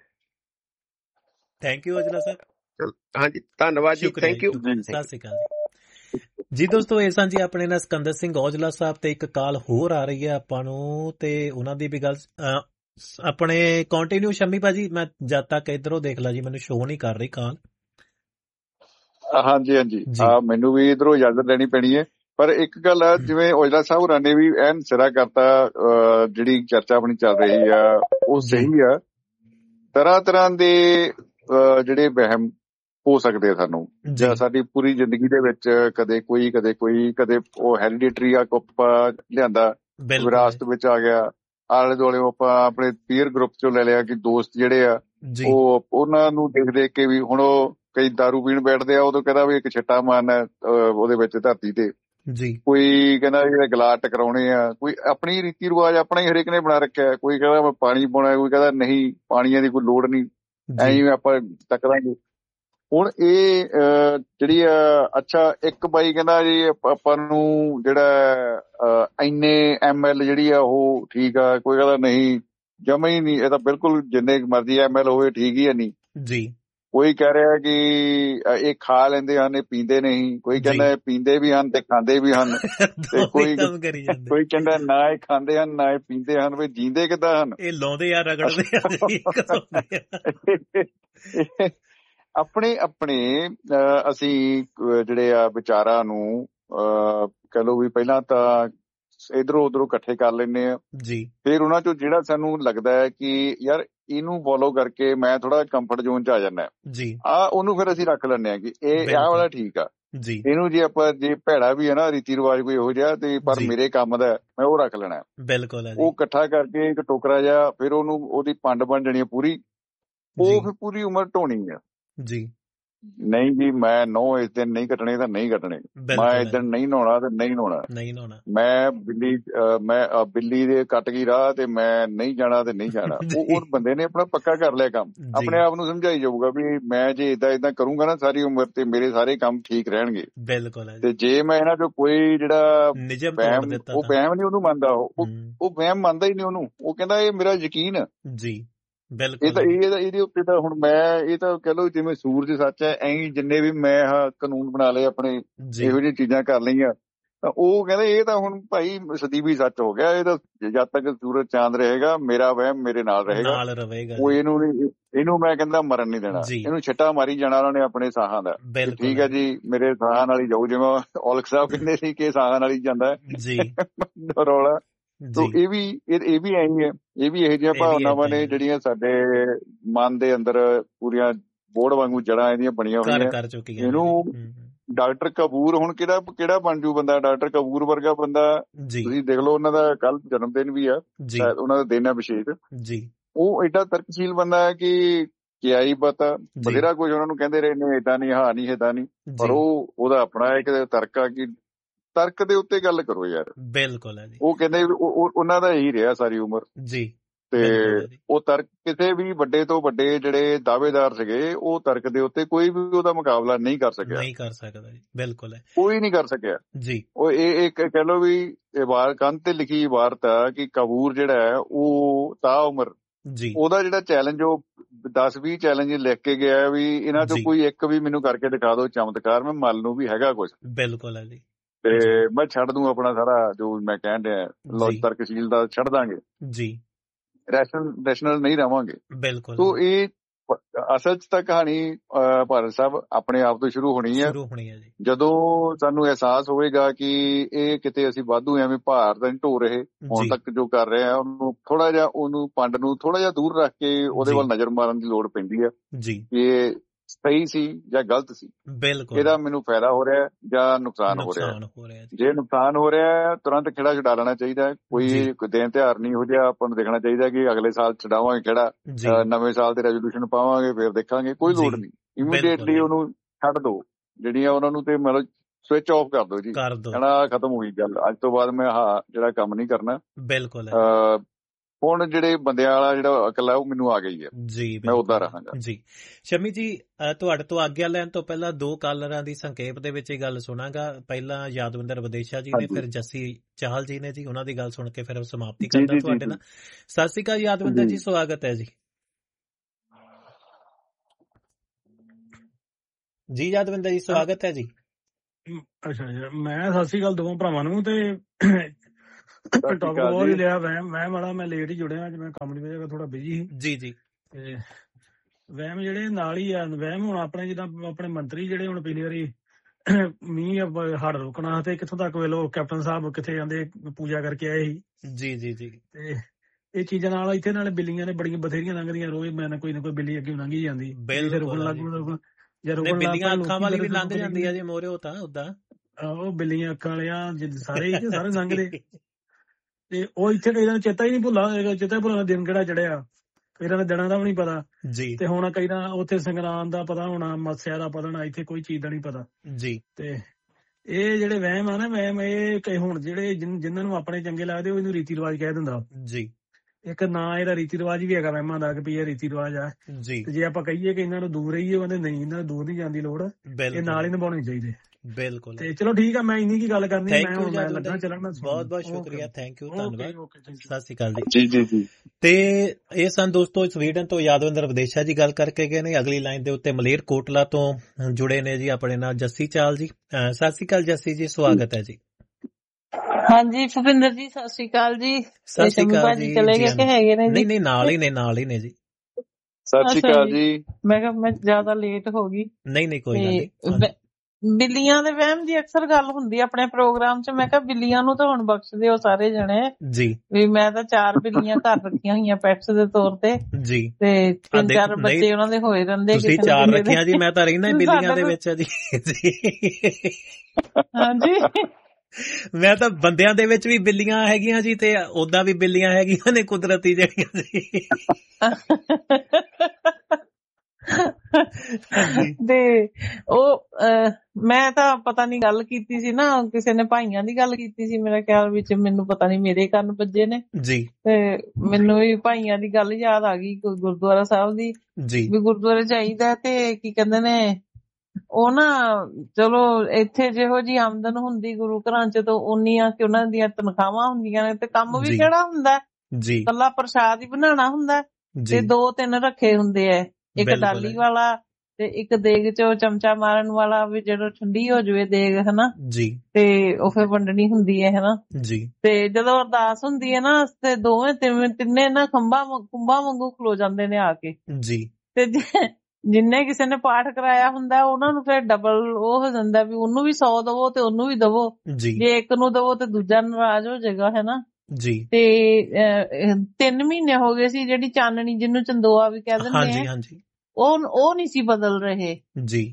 [SPEAKER 4] Thank you Aujla sir. ਹਾਂਜੀ ਧੰਨਵਾਦ ਜੀ, ਥੈਂਕ ਯੂ, ਸਤਿ ਸ਼੍ਰੀ ਅਕਾਲ ਜੀ। ਜੀ ਦੋਸਤੋ, ਇਹ ਸਾਂ ਜੀ ਆਪਣੇ ਨਾਲ ਸਿਕੰਦਰ ਸਿੰਘ ਔਜਲਾ ਸਾਹਿਬ, ਤੇ ਇੱਕ ਕਾਲ ਹੋਰ ਆ ਰਹੀ ਹੈ ਆਪਾਂ ਨੂੰ, ਤੇ ਉਹਨਾਂ ਦੀ ਵੀ ਗੱਲ ਆਪਣੇ ਕੰਟੀਨਿਊ। ਸ਼ਮੀ ਭਾਜੀ ਮੈਂ ਜਦ ਤੱਕ ਇੱਧਰੋਂ ਦੇਖ ਲਾ ਜੀ, ਮੈਨੂੰ ਸ਼ੋ ਨਹੀਂ ਕਰ ਰਹੀ ਕਾਲ।
[SPEAKER 3] ਹਾਂਜੀ ਹਾਂਜੀ, ਮੈਨੂੰ ਵੀ ਇੱਧਰੋਂ ਇਜਾਜ਼ਤ ਲੈਣੀ ਪੈਣੀ ਹੈ। ਪਰ ਇੱਕ ਗੱਲ ਆ, ਜਿਵੇਂ ਔਜਲਾ ਸਾਹਿਬ ਹੋਰਾਂ ਨੇ ਵੀ ਐਨ ਸਿਰਾ ਕਰਤਾ, ਜਿਹੜੀ ਚਰਚਾ ਆਪਣੀ ਚੱਲ ਰਹੀ ਆ ਉਹ ਸਹੀ ਆ। ਤਰ੍ਹਾਂ ਤਰ੍ਹਾਂ ਦੇ ਜਿਹੜੇ ਵਹਿਮ ਹੋ ਸਕਦੇ ਆ ਸਾਨੂੰ, ਜਾਂ ਸਾਡੀ ਪੂਰੀ ਜ਼ਿੰਦਗੀ ਦੇ ਵਿੱਚ ਕਦੇ ਕੋਈ ਕਦੇ ਕੋਈ, ਕਦੇ ਉਹ ਹੈਰੀਡੇਟਰੀ ਆ ਕੁੱਪ ਲਿਆਂਦਾ, ਵਿਰਾਸਤ ਵਿੱਚ ਆ ਗਿਆ, ਆਲੇ ਦੁਆਲੇ ਆਪਾਂ ਆਪਣੇ ਪੀਅਰ ਗਰੁੱਪ ਚੋਂ ਲੈ ਲਿਆ ਕਿ ਦੋਸਤ ਜਿਹੜੇ ਆ ਉਹ ਉਹਨਾਂ ਨੂੰ ਦੇਖ ਦੇਖ ਕੇ ਵੀ ਹੁਣ ਉਹ ਕਈ ਦਾਰੂ ਪੀਣ ਬੈਠਦੇ ਆ, ਉਦੋਂ ਕਹਿੰਦਾ ਵੀ ਇੱਕ ਛਿੱਟਾ ਮਾਰਨਾ ਉਹਦੇ ਵਿੱਚ ਧਰਤੀ ਤੇ, ਕੋਈ ਕਹਿੰਦਾ ਇਹ ਗਲਾਸ ਟਕਰਾਉਣੇ ਆ, ਕੋਈ ਆਪਣੀ ਰੀਤੀ ਰਿਵਾਜ ਆਪਣਾ ਹੀ ਹਰੇਕ ਨੇ ਬਣਾ ਰੱਖਿਆ। ਕੋਈ ਕਹਿੰਦਾ ਮੈਂ ਪਾਣੀ ਪਾਉਣਾ, ਕੋਈ ਕਹਿੰਦਾ ਨਹੀਂ ਪਾਣੀਆਂ ਦੀ ਕੋਈ ਲੋੜ ਨਹੀਂ, ਐਂ ਆਪਾਂ ਟਕਰਾਂਗੇ। ਹੁਣ ਇਹ ਜਿਹੜੀ ਆ, ਅੱਛਾ ਇੱਕ ਬਾਈ ਕਹਿੰਦਾ ਜੀ ਆਪਾਂ ਨੂੰ ਜਿਹੜਾ ਇੰਨੇ ਐਮ ਐਲ ਜਿਹੜੀ ਆ ਉਹ ਠੀਕ ਆ, ਕੋਈ ਕਹਿੰਦਾ ਨਹੀਂ ਜਮਾ ਹੀ ਨਹੀਂ, ਇਹ ਤਾਂ ਬਿਲਕੁਲ ਜਿੰਨੇ ਮਰਜ਼ੀ ਐਮ ਐਲ ਹੋਵੇ ਠੀਕ ਹੀ ਹੈ ਨਹੀਂ ਜੀ। ਕੋਈ ਕਹਿ ਰਿਹਾ ਕਿ ਇਹ ਖਾ ਲੈਂਦੇ ਹਨ, ਇਹ ਪੀਂਦੇ ਨਹੀਂ। ਕੋਈ ਕਹਿੰਦਾ ਇਹ ਪੀਂਦੇ ਵੀ ਹਨ ਤੇ ਖਾਂਦੇ ਵੀ ਹਨ, ਤੇ ਕੋਈ ਕੋਈ ਕਹਿੰਦਾ ਨਾ ਇਹ ਖਾਂਦੇ ਹਨ ਨਾ ਇਹ ਪੀਂਦੇ ਹਨ, ਵੀ ਜੀਂਦੇ ਕਿੱਦਾਂ ਹਨ? ਇਹ ਲਾਉਂਦੇ ਆ, ਰਗੜਦੇ ਆ। ਆਪਣੇ ਆਪਣੇ ਅਸੀਂ ਜਿਹੜੇ ਆ ਵਿਚਾਰਾਂ ਨੂੰ ਕਹਿ ਲਓ ਵੀ ਪਹਿਲਾਂ ਤਾਂ ਇਧਰੋਂ ਉਧਰੋਂ ਇਕੱਠੇ ਕਰ ਲੈਂਦੇ ਆ ਜੀ, ਫਿਰ ਉਹਨਾਂ ਚੋਂ ਜਿਹੜਾ ਸਾਨੂੰ ਲੱਗਦਾ ਹੈ ਕਿ ਯਾਰ ਇਹਨੂੰ ਫੋਲੋ ਕਰਕੇ ਮੈਂ ਥੋੜਾ ਕੰਫਰਟ ਜ਼ੋਨ ਚ ਆ ਜਾਂਦਾ ਜੀ, ਆ ਉਹਨੂੰ ਫਿਰ ਅਸੀਂ ਰੱਖ ਲੈਂਦੇ ਹਾਂ ਕਿ ਇਹ ਆਹ ਵਾਲਾ ਠੀਕ ਆ ਜੀ। ਇਹਨੂੰ ਜੇ ਆਪਾਂ ਜੇ ਭੈੜਾ ਵੀ ਹੈ ਨਾ ਰੀਤੀ ਰਿਵਾਜ ਕੋਈ ਇਹੋ ਜਿਹਾ, ਤੇ ਪਰ ਮੇਰੇ ਕੰਮ ਦਾ ਮੈਂ ਉਹ ਰੱਖ ਲੈਣਾ। ਬਿਲਕੁਲ ਉਹ ਇਕੱਠਾ ਕਰਕੇ ਇੱਕ ਟੋਕਰਾ ਜਿਹਾ, ਫਿਰ ਉਹਨੂੰ ਉਹਦੀ ਪੰਡ ਬਣ ਜਾਣੀ ਪੂਰੀ, ਉਹ ਫਿਰ ਪੂਰੀ ਉਮਰ ਢੋਣੀ ਆ ਜੀ। ਨਹੀਂ ਜੀ ਮੈਂ ਨੋ ਇਸ ਦਿਨ ਨਹੀਂ ਕੱਟਣੇ ਤਾਂ ਨਹੀਂ ਕੱਟਣੇ, ਮੈਂ ਇਸ ਦਿਨ ਨਹੀਂ ਨਹਾਉਣਾ ਤੇ ਨਹੀਂ ਨਹਾਉਣਾ, ਨਹੀਂ ਨਹਾਉਣਾ, ਮੈਂ ਬਿੱਲੀ ਮੈਂ ਬਿੱਲੀ ਦੇ ਕੱਟ ਗਈ ਰਾਹ ਤੇ ਮੈਂ ਨਹੀਂ ਜਾਣਾ ਤੇ ਨਹੀਂ ਜਾਣਾ। ਉਹ ਬੰਦੇ ਨੇ ਆਪਣਾ ਪੱਕਾ ਕਰ ਲਿਆ ਕੰਮ, ਆਪਣੇ ਆਪ ਨੂੰ ਸਮਝਾਈ ਜਾਊਗਾ ਵੀ ਮੈਂ ਜੇ ਏਦਾਂ ਏਦਾਂ ਕਰੂੰਗਾ ਨਾ ਸਾਰੀ ਉਮਰ ਤੇ ਮੇਰੇ ਸਾਰੇ ਕੰਮ ਠੀਕ ਰਹਿਣਗੇ। ਬਿਲਕੁਲ। ਤੇ ਜੇ ਮੈਂ ਇਹਨਾਂ ਚੋਂ ਕੋਈ ਜਿਹੜਾ ਵਹਿਮ, ਉਹ ਵਹਿਮ ਨਹੀਂ ਉਹਨੂੰ ਮੰਨਦਾ, ਉਹ ਉਹ ਵਹਿਮ ਮੰਨਦਾ ਹੀ ਨਹੀਂ ਉਹਨੂੰ, ਉਹ ਕਹਿੰਦਾ ਇਹ ਮੇਰਾ ਯਕੀਨ ਜੀ। ਇਹ ਤਾਂ ਇਹਦੇ ਉੱਤੇ ਤਾਂ ਹੁਣ ਮੈਂ ਇਹ ਤਾਂ ਕਹਿ ਲਓ ਜਿਵੇਂ ਸੂਰਜ ਸੱਚ ਹੈ, ਐਂ ਜਿੰਨੇ ਵੀ ਮੈਂ ਆਹ ਕਾਨੂੰਨ ਬਣਾ ਲਏ ਆਪਣੇ, ਇਹੋ ਜਿਹੀਆਂ ਚੀਜ਼ਾਂ ਕਰ ਲਈਆਂ, ਤਾਂ ਉਹ ਕਹਿੰਦੇ ਇਹ ਤਾਂ ਹੁਣ ਭਾਈ ਸਦੀਵੀ ਸੱਚ ਹੋ ਗਿਆ। ਇਹ ਤਾਂ ਜਦ ਤੱਕ ਸੂਰਜ ਚਾਂਦ ਰਹੇਗਾ ਮੇਰਾ ਵਹਿਮ ਮੇਰੇ ਨਾਲ ਰਹੇਗਾ, ਉਹ ਇਹਨੂੰ ਨਹੀਂ, ਇਹਨੂੰ ਮੈਂ ਕਹਿੰਦਾ ਮਰਨ ਨਹੀਂ ਦੇਣਾ, ਇਹਨੂੰ ਛਿੱਟਾ ਮਾਰੀ ਜਾਣਾ ਉਹਨਾਂ ਨੇ ਆਪਣੇ ਸਾਹਾਂ ਦਾ। ਠੀਕ ਹੈ ਜੀ, ਮੇਰੇ ਸਾਹਾਂ ਨਾਲ ਹੀ ਜਾਊ, ਜਿਵੇਂ ਔਲਖ ਸਾਹਿਬ ਕਹਿੰਦੇ ਸੀ ਕਿ ਸਾਹਾਂ ਨਾਲ ਹੀ ਜਾਂਦਾ ਰੌਲਾ। ਤੋ ਇਹ ਵੀ ਇਹ ਵੀ ਐਂ ਹੈ, ਇਹ ਵੀ ਇਹੋ ਜਿਹੀਆਂ ਭਾਵਨਾਵਾਂ ਨੇ ਜਿਹੜੀਆਂ ਸਾਡੇ ਮਨ ਦੇ ਅੰਦਰ ਪੂਰੀਆਂ ਬੋੜ ਵਾਂਗੂ ਜੜ੍ਹਾਂ ਇਹਦੀਆਂ ਬਣੀਆਂ ਹੋਈਆਂ। ਇਹਨੂੰ ਡਾਕਟਰ ਕਪੂਰ, ਹੁਣ ਕਿਹੜਾ ਕਿਹੜਾ ਬਣ ਜੂ ਬੰਦਾ ਡਾਕਟਰ ਕਪੂਰ ਵਰਗਾ ਬੰਦਾ? ਤੁਸੀਂ ਦੇਖ ਲਓ, ਉਹਨਾਂ ਦਾ ਕੱਲ ਜਨਮ ਦਿਨ ਵੀ ਆ, ਉਹਨਾਂ ਦਾ ਦਿਨ ਹੈ ਵਿਸ਼ੇਸ਼। ਉਹ ਏਡਾ ਤਰਕਸ਼ੀਲ ਬੰਦਾ ਹੈ ਕਿ ਕਿਆਈ ਪਤਾ ਬਥੇਰਾ ਕੁਝ ਉਹਨਾਂ ਨੂੰ ਕਹਿੰਦੇ ਰਹੇ ਨੇ, ਏਦਾਂ ਨਹੀਂ, ਹਾਂ ਨਹੀਂ, ਏਦਾਂ ਨਹੀਂ, ਪਰ ਉਹ ਉਹਦਾ ਆਪਣਾ ਇੱਕ ਤਰਕ ਆ ਕਿ ਤਰਕ ਦੇ ਉੱਤੇ ਗੱਲ ਕਰੋ ਯਾਰ।
[SPEAKER 2] ਬਿਲਕੁਲ ਹੈ ਜੀ।
[SPEAKER 3] ਉਹ ਕਹਿੰਦੇ ਉਹਨਾਂ ਦਾ ਇਹੀ ਰਿਹਾ ਸਾਰੀ ਉਮਰ
[SPEAKER 2] ਜੀ।
[SPEAKER 3] ਤੇ ਉਹ ਤਰਕ ਕਿਸੇ ਵੀ ਵੱਡੇ ਤੋਂ ਵੱਡੇ ਜਿਹੜੇ ਦਾਅਵੇਦਾਰ ਸੀਗੇ, ਉਹ ਤਰਕ ਦੇ ਉੱਤੇ ਕੋਈ ਵੀ ਉਹਦਾ ਮੁਕਾਬਲਾ ਨਹੀਂ ਕਰ ਸਕਿਆ,
[SPEAKER 2] ਨਹੀਂ ਕਰ ਸਕਦਾ ਜੀ। ਬਿਲਕੁਲ ਹੈ, ਕੋਈ
[SPEAKER 3] ਨਹੀਂ ਕਰ ਸਕਿਆ
[SPEAKER 2] ਜੀ।
[SPEAKER 3] ਉਹ ਇਹ ਇੱਕ ਕਹਿ ਲਓ ਵੀ ਇਬਾਰ ਕੰਧ ਤੇ ਲਿਖੀ ਇਬਾਰਤ ਆ ਕਿ ਕਬੂਰ ਜਿਹੜਾ ਹੈ ਉਹ ਤਾ ਉਮਰ
[SPEAKER 2] ਜੀ,
[SPEAKER 3] ਉਹਦਾ ਜਿਹੜਾ ਚੈਲੰਜ ਉਹ ਦਸ ਵੀਹ ਚੈਲੰਜ ਲਿਖ ਕੇ ਗਿਆ ਵੀ ਇਹਨਾਂ ਚੋਂ ਕੋਈ ਇੱਕ ਵੀ ਮੈਨੂੰ ਕਰਕੇ ਦਿਖਾ ਦਿਓ ਚਮਤਕਾਰ, ਮੈਂ ਮੰਨ ਲੂ ਵੀ ਹੈਗਾ ਕੁਝ।
[SPEAKER 2] ਬਿਲਕੁਲ ਹੈ ਜੀ।
[SPEAKER 3] ਤੇ ਮੈਂ ਛੱਡ ਦੂੰ ਆਪਣਾ ਸਾਰਾ ਜੋ ਮੈਂ ਕਹਿਣ ਡਿਆ ਲੌਜ ਤਰਕਸ਼ੀਲ ਦਾ ਛੱਡ ਦਾਂਗੇ ਜੀ, ਰੈਸ਼ਨਲ ਰੈਸ਼ਨਲ ਨਹੀਂ ਰਵਾਂਗੇ।
[SPEAKER 2] ਬਿਲਕੁਲ।
[SPEAKER 3] ਸੋ ਇਹ ਅਸਲ ਚ ਤਾਂ ਕਹਾਣੀ ਭਾਰਤ ਸਾਹਿਬ ਆਪਣੇ ਆਪ ਤੋਂ ਸ਼ੁਰੂ ਹੋਣੀ ਹੈ। ਜਦੋਂ ਸਾਨੂੰ ਅਹਿਸਾਸ ਹੋਵੇਗਾ ਕਿ ਇਹ ਕਿਤੇ ਅਸੀਂ ਵਾਧੂ ਐਵੇਂ ਭਾਰ ਤਾਂ ਨਹੀਂ ਢੋ ਰਹੇ, ਹੁਣ ਤੱਕ ਜੋ ਕਰ ਰਹੇ ਆ ਉਹਨੂੰ ਥੋੜਾ ਜਿਹਾ, ਉਹਨੂੰ ਪੰਡ ਨੂੰ ਥੋੜਾ ਜਿਹਾ ਦੂਰ ਰੱਖ ਕੇ ਉਹਦੇ ਵੱਲ ਨਜ਼ਰ ਮਾਰਨ ਦੀ ਲੋੜ ਪੈਂਦੀ ਹੈ ਜੀ, ਇਹ ਸਹੀ ਸੀ ਜਾਂ ਗਲਤ ਸੀ, ਬਿਲਕੁਲ ਇਹਦਾ ਮੈਨੂੰ ਫਾਇਦਾ ਹੋ ਰਿਹਾ ਜਾਂ ਨੁਕਸਾਨ ਹੋ ਰਿਹਾ। ਜੇ ਨੁਕਸਾਨ ਹੋ ਰਿਹਾ ਤੁਰੰਤ ਖੇੜਾ ਛੁਡਾ ਲੈਣਾ ਚਾਹੀਦਾ। ਕੋਈ ਦਿਨ ਤਿਉਹਾਰ ਨਹੀਂ ਹੋ ਜਿਹਾ, ਆਪਾਂ ਨੂੰ ਦੇਖਣਾ ਚਾਹੀਦਾ ਕਿ ਅਗਲੇ ਸਾਲ ਛਡਾਵਾਂਗੇ ਖੇੜਾ, ਨਵੇਂ ਸਾਲ ਦੇ ਰੈਜ਼ੋਲੂਸ਼ਨ ਪਾਵਾਂਗੇ, ਫਿਰ ਦੇਖਾਂਗੇ, ਕੋਈ ਲੋੜ ਨਹੀਂ, ਇਮੀਡੀਏਟਲੀ ਉਹਨੂੰ ਛੱਡ ਦੋ, ਜਿਹੜੀਆਂ ਉਹਨਾਂ ਨੂੰ ਤੇ ਮਤਲਬ ਸਵਿਚ ਆਫ ਕਰ ਦੋ ਜੀ, ਕਹਿਣਾ ਖਤਮ ਹੋਈ ਗੱਲ, ਅੱਜ ਤੋਂ ਬਾਅਦ ਮੈਂ ਆਹ ਜਿਹੜਾ ਕੰਮ ਨਹੀਂ ਕਰਨਾ। ਬਿਲਕੁਲ। ਹੁਣ ਜਿਹੜੇ ਬੰਦਿਆਂ ਵਾਲਾ ਜਿਹੜਾ ਅਕਲ ਹੈ ਉਹ ਮੈਨੂੰ ਆ ਗਈ ਹੈ ਜੀ, ਮੈਂ ਉਦਾਂ ਰਹਾਂਗਾ ਜੀ।
[SPEAKER 2] ਸ਼ਮੀ ਜੀ, ਤੁਹਾਡੇ ਤੋਂ ਆਗਿਆ ਲੈਣ ਤੋਂ ਪਹਿਲਾਂ ਦੋ ਕਾਲਰਾਂ ਦੀ ਸੰਖੇਪ ਦੇ ਵਿੱਚ ਇਹ ਗੱਲ ਸੁਣਾਂਗਾ। ਪਹਿਲਾਂ ਯਾਦਵਿੰਦਰ ਵਿਦੇਸ਼ਾ ਜੀ ਨੇ, ਫਿਰ ਜੱਸੀ ਚਾਹਲ ਜੀ ਨੇ ਜੀ, ਉਹਨਾਂ ਦੀ ਗੱਲ ਸੁਣ ਕੇ ਫਿਰ ਸਮਾਪਤੀ ਕਰਦਾ ਤੁਹਾਡੇ ਨਾਲ। ਸਤਿ ਸ਼੍ਰੀ ਅਕਾਲ ਯਾਦਵਿੰਦਰ ਜੀ, ਸਵਾਗਤ ਹੈ ਜੀ। ਜੀ ਯਾਦਵਿੰਦਰ ਜੀ, ਸਵਾਗਤ ਹੈ ਜੀ।
[SPEAKER 5] ਅੱਛਾ ਜੀ, ਮੈਂ ਸਤਿ ਸ਼੍ਰੀ ਅਕਾਲ ਦੋਵਾਂ ਭਰਾਵਾਂ ਨੂੰ। ਤੇ ਟੌਪਿਕ ਬਹੁਤ ਹੀ ਲਿਆ ਵਹਿਮ ਵਹਿਮ ਵਾਲਾ, ਮੈਂ ਲੇਟ ਹੀ ਜੁੜਿਆ ਅੱਜ, ਮੈਂ ਕੰਮ ਦੀ ਵਜ੍ਹਾ ਨਾਲ ਥੋੜਾ ਬਿਜੀ ਸੀ ਜੀ ਜੀ। ਤੇ ਵਹਿਮ ਜਿਹੜੇ ਨਾਲ ਹੀ ਆ, ਵਹਿਮ ਹੁਣ ਆਪਣੇ ਜਿੱਦਾਂ ਆਪਣੇ ਮੰਤਰੀ ਜਿਹੜੇ ਹੁਣ ਪਿਛਲੀ ਵਾਰੀ ਮੀਂਹ ਹੜ੍ਹ ਰੋਕਣਾ ਤੇ ਕਿੱਥੋਂ ਤੱਕ ਵੇਲੋ ਕੈਪਟਨ ਸਾਹਿਬ ਕਿੱਥੇ ਜਾਂਦੇ ਪੂਜਾ ਕਰਕੇ ਆਏ ਸੀ ਜੀ ਜੀ ਜੀ। ਤੇ ਇਹ ਚੀਜ਼ਾਂ ਨਾਲ ਇੱਥੇ ਨਾਲ ਬਿੱਲੀਆਂ ਨੇ ਬੜੀਆਂ ਬਥੇਰੀਆਂ ਲੰਘਦੀਆਂ, ਰੋਜ਼ ਮੈਂ ਨਾ ਕੋਈ ਨਾ ਕੋਈ ਬਿੱਲੀ ਅੱਗੇ ਲੰਘੀ ਜਾਂਦੀ, ਰੁਕਣ ਲੱਗ
[SPEAKER 2] ਬਿੱਲੀਆਂ ਅੱਖਾਂ ਵਾਲੀ ਵੀ ਲੰਘ ਜਾਂਦੀ ਆ ਜੀ ਮੋਰੇ, ਉਹ ਤਾਂ ਓਦਾਂ
[SPEAKER 5] ਉਹ ਬਿੱਲੀਆਂ ਅੱਖਾਂ ਵਾਲਿਆਂ ਸਾਰੇ ਸਾਰੇ ਲੰਘਦੇ। ਤੇ ਉਹ ਇੱਥੇ ਕਈ ਦਿਨ ਚੇਤਾ ਹੀ ਨਹੀਂ ਭੁੱਲਾ, ਚੇਤਾ ਭੁੱਲਣਾ ਦਿਨ ਕਿਹੜਾ ਚੜਿਆ, ਕਈ ਦਿਨ ਦਿਨਾਂ ਦਾ ਵੀ ਨੀ ਪਤਾ ਜੀ। ਤੇ ਹੁਣ ਕਈ ਦਿਨ ਉੱਥੇ ਸੰਗਰਾਂਦ ਦਾ ਪਤਾ ਹੋਣਾ, ਮੱਸਿਆ ਦਾ ਪਤਾ ਹੋਣਾ, ਇੱਥੇ ਕੋਈ ਚੀਜ਼ ਦਾ ਨੀ ਪਤਾ ਜੀ। ਤੇ ਇਹ ਜਿਹੜੇ ਵਹਿਮ ਆ ਨਾ, ਵਹਿਮ ਇਹ ਹੁਣ ਜਿਹੜੇ ਜਿਨ੍ਹਾਂ ਨੂੰ ਆਪਣੇ ਚੰਗੇ ਲੱਗਦੇ ਉਹ ਇਹਨੂੰ ਰੀਤੀ ਰਿਵਾਜ ਕਹਿ ਦਿੰਦਾ ਜੀ। ਇੱਕ ਨਾਂ ਇਹਦਾ ਰੀਤੀ ਰਿਵਾਜ ਵੀ ਹੈਗਾ ਵਹਿਮਾਂ ਦਾ, ਕਿ ਵੀ ਇਹ ਰੀਤੀ ਰਿਵਾਜ ਆ ਜੀ। ਤੇ ਜੇ ਆਪਾਂ ਕਹੀਏ ਕਿ ਇਹਨਾਂ ਨੂੰ ਦੂਰ ਰਹੀਏ, ਉਹਨੇ ਨਹੀਂ, ਇਹਨਾਂ ਨੂੰ ਦੂਰ ਨਹੀਂ ਜਾਂਦੀ ਲੋੜ, ਇਹ ਨਾਲ ਹੀ ਨਿਭਾਉਣੇ ਚਾਹੀਦੇ। ਬਿਲਕੁਲ। ਤੇ ਚਲੋ ਠੀਕ ਆ, ਮੈਂ ਇੰਨੀ ਕੀ ਗੱਲ ਕਰਨੀ, ਮੈਂ ਹੁਣ ਮੈਂ ਲੱਗਾ ਚੱਲਣ।
[SPEAKER 2] ਬਹੁਤ ਬਹੁਤ ਸ਼ੁਕਰੀਆ, ਥੈਂਕ ਯੂ, ਧੰਨਵਾਦ, ਸਤਿ ਸ਼੍ਰੀ ਅਕਾਲ ਜੀ ਜੀ ਜੀ। ਤੇ ਇਹ ਸਨ ਦੋਸਤੋ ਸਵੀਡਨ ਤੋਂ ਯਾਦਵਿੰਦਰ ਵਿਦੇਸ਼ਾ ਜੀ ਗੱਲ ਕਰਕੇ ਗਏ ਨੇ। ਅਗਲੀ ਲਾਈਨ ਦੇ ਉੱਤੇ ਮਲੇਰ ਕੋਟਲਾ ਤੋਂ ਜੁੜੇ ਨੇ ਜੀ ਆਪਣੇ ਨਾਲ ਜੱਸੀ ਚਾਹਲ ਜੀ। ਸਤਿ ਸ਼੍ਰੀ ਅਕਾਲ ਜੱਸੀ ਜੀ, ਸਵਾਗਤ ਹੈ ਜੀ।
[SPEAKER 6] ਹਾਂਜੀ ਭੁਪਿੰਦਰ ਜੀ, ਸਤਿ ਸ਼੍ਰੀ ਅਕਾਲ ਜੀ। ਸਤਿ ਸ਼੍ਰੀ ਅਕਾਲ ਜੀ। ਚਲੇ ਗਏ ਕਿ ਹੈਗੇ ਨੇ?
[SPEAKER 2] ਨਹੀਂ ਨਹੀਂ, ਨਾਲ ਹੀ ਨੇ, ਨਾਲ ਹੀ ਨੇ ਜੀ।
[SPEAKER 3] ਸਤਿ ਸ਼੍ਰੀ ਅਕਾਲ ਜੀ।
[SPEAKER 6] ਮੈਂ ਕਿਹਾ ਮੈਂ ਜ਼ਿਆਦਾ ਲੇਟ ਹੋ ਗਈ।
[SPEAKER 2] ਨਹੀਂ ਨਹੀਂ, ਕੋਈ ਗੱਲ ਨਹੀਂ।
[SPEAKER 6] ਬਿੱਲੀਆਂ ਦੇ ਵਹਿਮ ਦੀ ਅਕਸਰ ਗੱਲ ਹੁੰਦੀ ਆ ਆਪਣੇ ਪ੍ਰੋਗਰਾਮ ਚ। ਮੈਂ ਕਿਹਾ ਬਿੱਲੀਆਂ ਨੂੰ ਤਾਂ ਹੁਣ ਬਖਸ਼ ਦਿਓ ਸਾਰੇ ਜਣੇ ਜੀ, ਵੀ ਮੈਂ ਤਾਂ ਚਾਰ ਬਿੱਲੀਆਂ ਘਰ ਰੱਖੀਆਂ ਹੋਈਆਂ ਪੈਟਸ ਦੇ ਤੌਰ ਤੇ ਜੀ। ਤੇ ਤਿੰਨ ਚਾਰ ਬੱਚੇ ਉਹਨਾਂ ਦੇ ਹੋਏ ਰਹਿੰਦੇ।
[SPEAKER 2] ਤੁਸੀਂ ਚਾਰ ਰੱਖੀਆਂ ਜੀ, ਮੈਂ ਤਾਂ ਰਹਿਣਾ ਬਿੱਲੀਆਂ ਦੇ ਵਿੱਚ ਜੀ।
[SPEAKER 6] ਹਾਂਜੀ,
[SPEAKER 2] ਮੈਂ ਤਾਂ ਬੰਦਿਆਂ ਦੇ ਵਿੱਚ ਵੀ ਬਿੱਲੀਆਂ ਹੈਗੀਆਂ ਜੀ, ਤੇ ਓਦਾਂ ਵੀ ਬਿੱਲੀਆਂ ਹੈਗੀਆਂ ਨੇ ਕੁਦਰਤੀ ਜਿਹੜੀਆਂ ਜੀ।
[SPEAKER 6] ਤੇ ਉਹ ਮੈਂ ਤਾਂ ਪਤਾ ਨੀ ਗੱਲ ਕੀਤੀ ਸੀ ਨਾ, ਕਿਸੇ ਨੇ ਭਾਈਆਂ ਦੀ ਗੱਲ ਕੀਤੀ ਸੀ ਮੇਰੇ ਖਿਆਲ ਵਿੱਚ, ਮੈਨੂੰ ਪਤਾ ਨੀ ਮੇਰੇ ਕੰਨ ਵੱਜੇ ਨੇ ਜੀ। ਤੇ ਮੈਨੂੰ ਵੀ ਭਾਈਆਂ ਦੀ ਗੱਲ ਯਾਦ ਆ ਗਈ ਗੁਰਦੁਆਰਾ ਸਾਹਿਬ ਦੀ ਜੀ, ਵੀ ਗੁਰਦੁਆਰੇ ਚਾਹੀਦਾ। ਤੇ ਕੀ ਕਹਿੰਦੇ ਨੇ ਉਹ ਨਾ, ਚਲੋ ਇੱਥੇ ਜਿਹੋ ਜਿਹੀ ਆਮਦਨ ਹੁੰਦੀ ਗੁਰੂ ਘਰਾਂ ਚ ਤਾਂ ਉਨੀਆਂ ਕਿ ਉਹਨਾਂ ਦੀਆਂ ਤਨਖਾਹਾਂ ਹੁੰਦੀਆਂ ਨੇ, ਤੇ ਕੰਮ ਵੀ ਕਿਹੜਾ ਹੁੰਦਾ ਜੀ, ਇਕੱਲਾ ਪ੍ਰਸ਼ਾਦ ਹੀ ਬਣਾਉਣਾ ਹੁੰਦਾ। ਤੇ ਦੋ ਤਿੰਨ ਰੱਖੇ ਹੁੰਦੇ ਆ, ਇੱਕ ਡਾਲੀ ਵਾਲਾ ਤੇ ਇੱਕ ਦੇਗ ਚ ਚਮਚਾ ਮਾਰਨ ਵਾਲਾ, ਵੀ ਜਦੋਂ ਠੰਡੀ ਹੋ ਜਾਵੇ ਦੇਗ ਹਨਾ ਜੀ, ਤੇ ਉਹ ਫਿਰ ਵੰਡਣੀ ਹੁੰਦੀ ਹੈ ਹਨਾ ਜੀ। ਤੇ ਜਦੋਂ ਅਰਦਾਸ ਹੁੰਦੀ ਹੈ ਨਾ, ਤੇ ਦੋਵੇਂ ਤਿੰਨੇ ਨਾ ਖੰਭਾਂ ਖੁੰਭਾਂ ਵਾਂਗੂ ਖਲੋ ਜਾਂਦੇ ਨੇ ਆ ਕੇ ਜੀ। ਤੇ ਜਿੰਨੇ ਕਿਸੇ ਨੇ ਪਾਠ ਕਰਾਇਆ ਹੁੰਦਾ ਉਹਨਾਂ ਨੂੰ ਫਿਰ ਡਬਲ ਉਹ ਹੋ ਜਾਂਦਾ, ਵੀ ਉਹਨੂੰ ਵੀ ਸੌ ਦਵੋ ਤੇ ਉਹਨੂੰ ਵੀ ਦਵੋ, ਜੇ ਇੱਕ ਨੂੰ ਦਵੋ ਤੇ ਦੂਜਾ ਨਾਰਾਜ਼ ਹੋ ਜਾਏਗਾ ਹੈਨਾ ਜੀ। ਤੇ ਤਿੰਨ ਮਹੀਨੇ ਹੋ ਗਏ ਸੀ, ਜਿਹੜੀ ਚਾਨਣੀ ਜਿਹਨੂੰ ਚੰਦੋਆ ਵੀ ਕਹਿ ਦਿੰਦੇ ਆ, ਉਹ ਉਹ ਨਹੀਂ ਸੀ ਬਦਲ ਰਹੇ ਜੀ।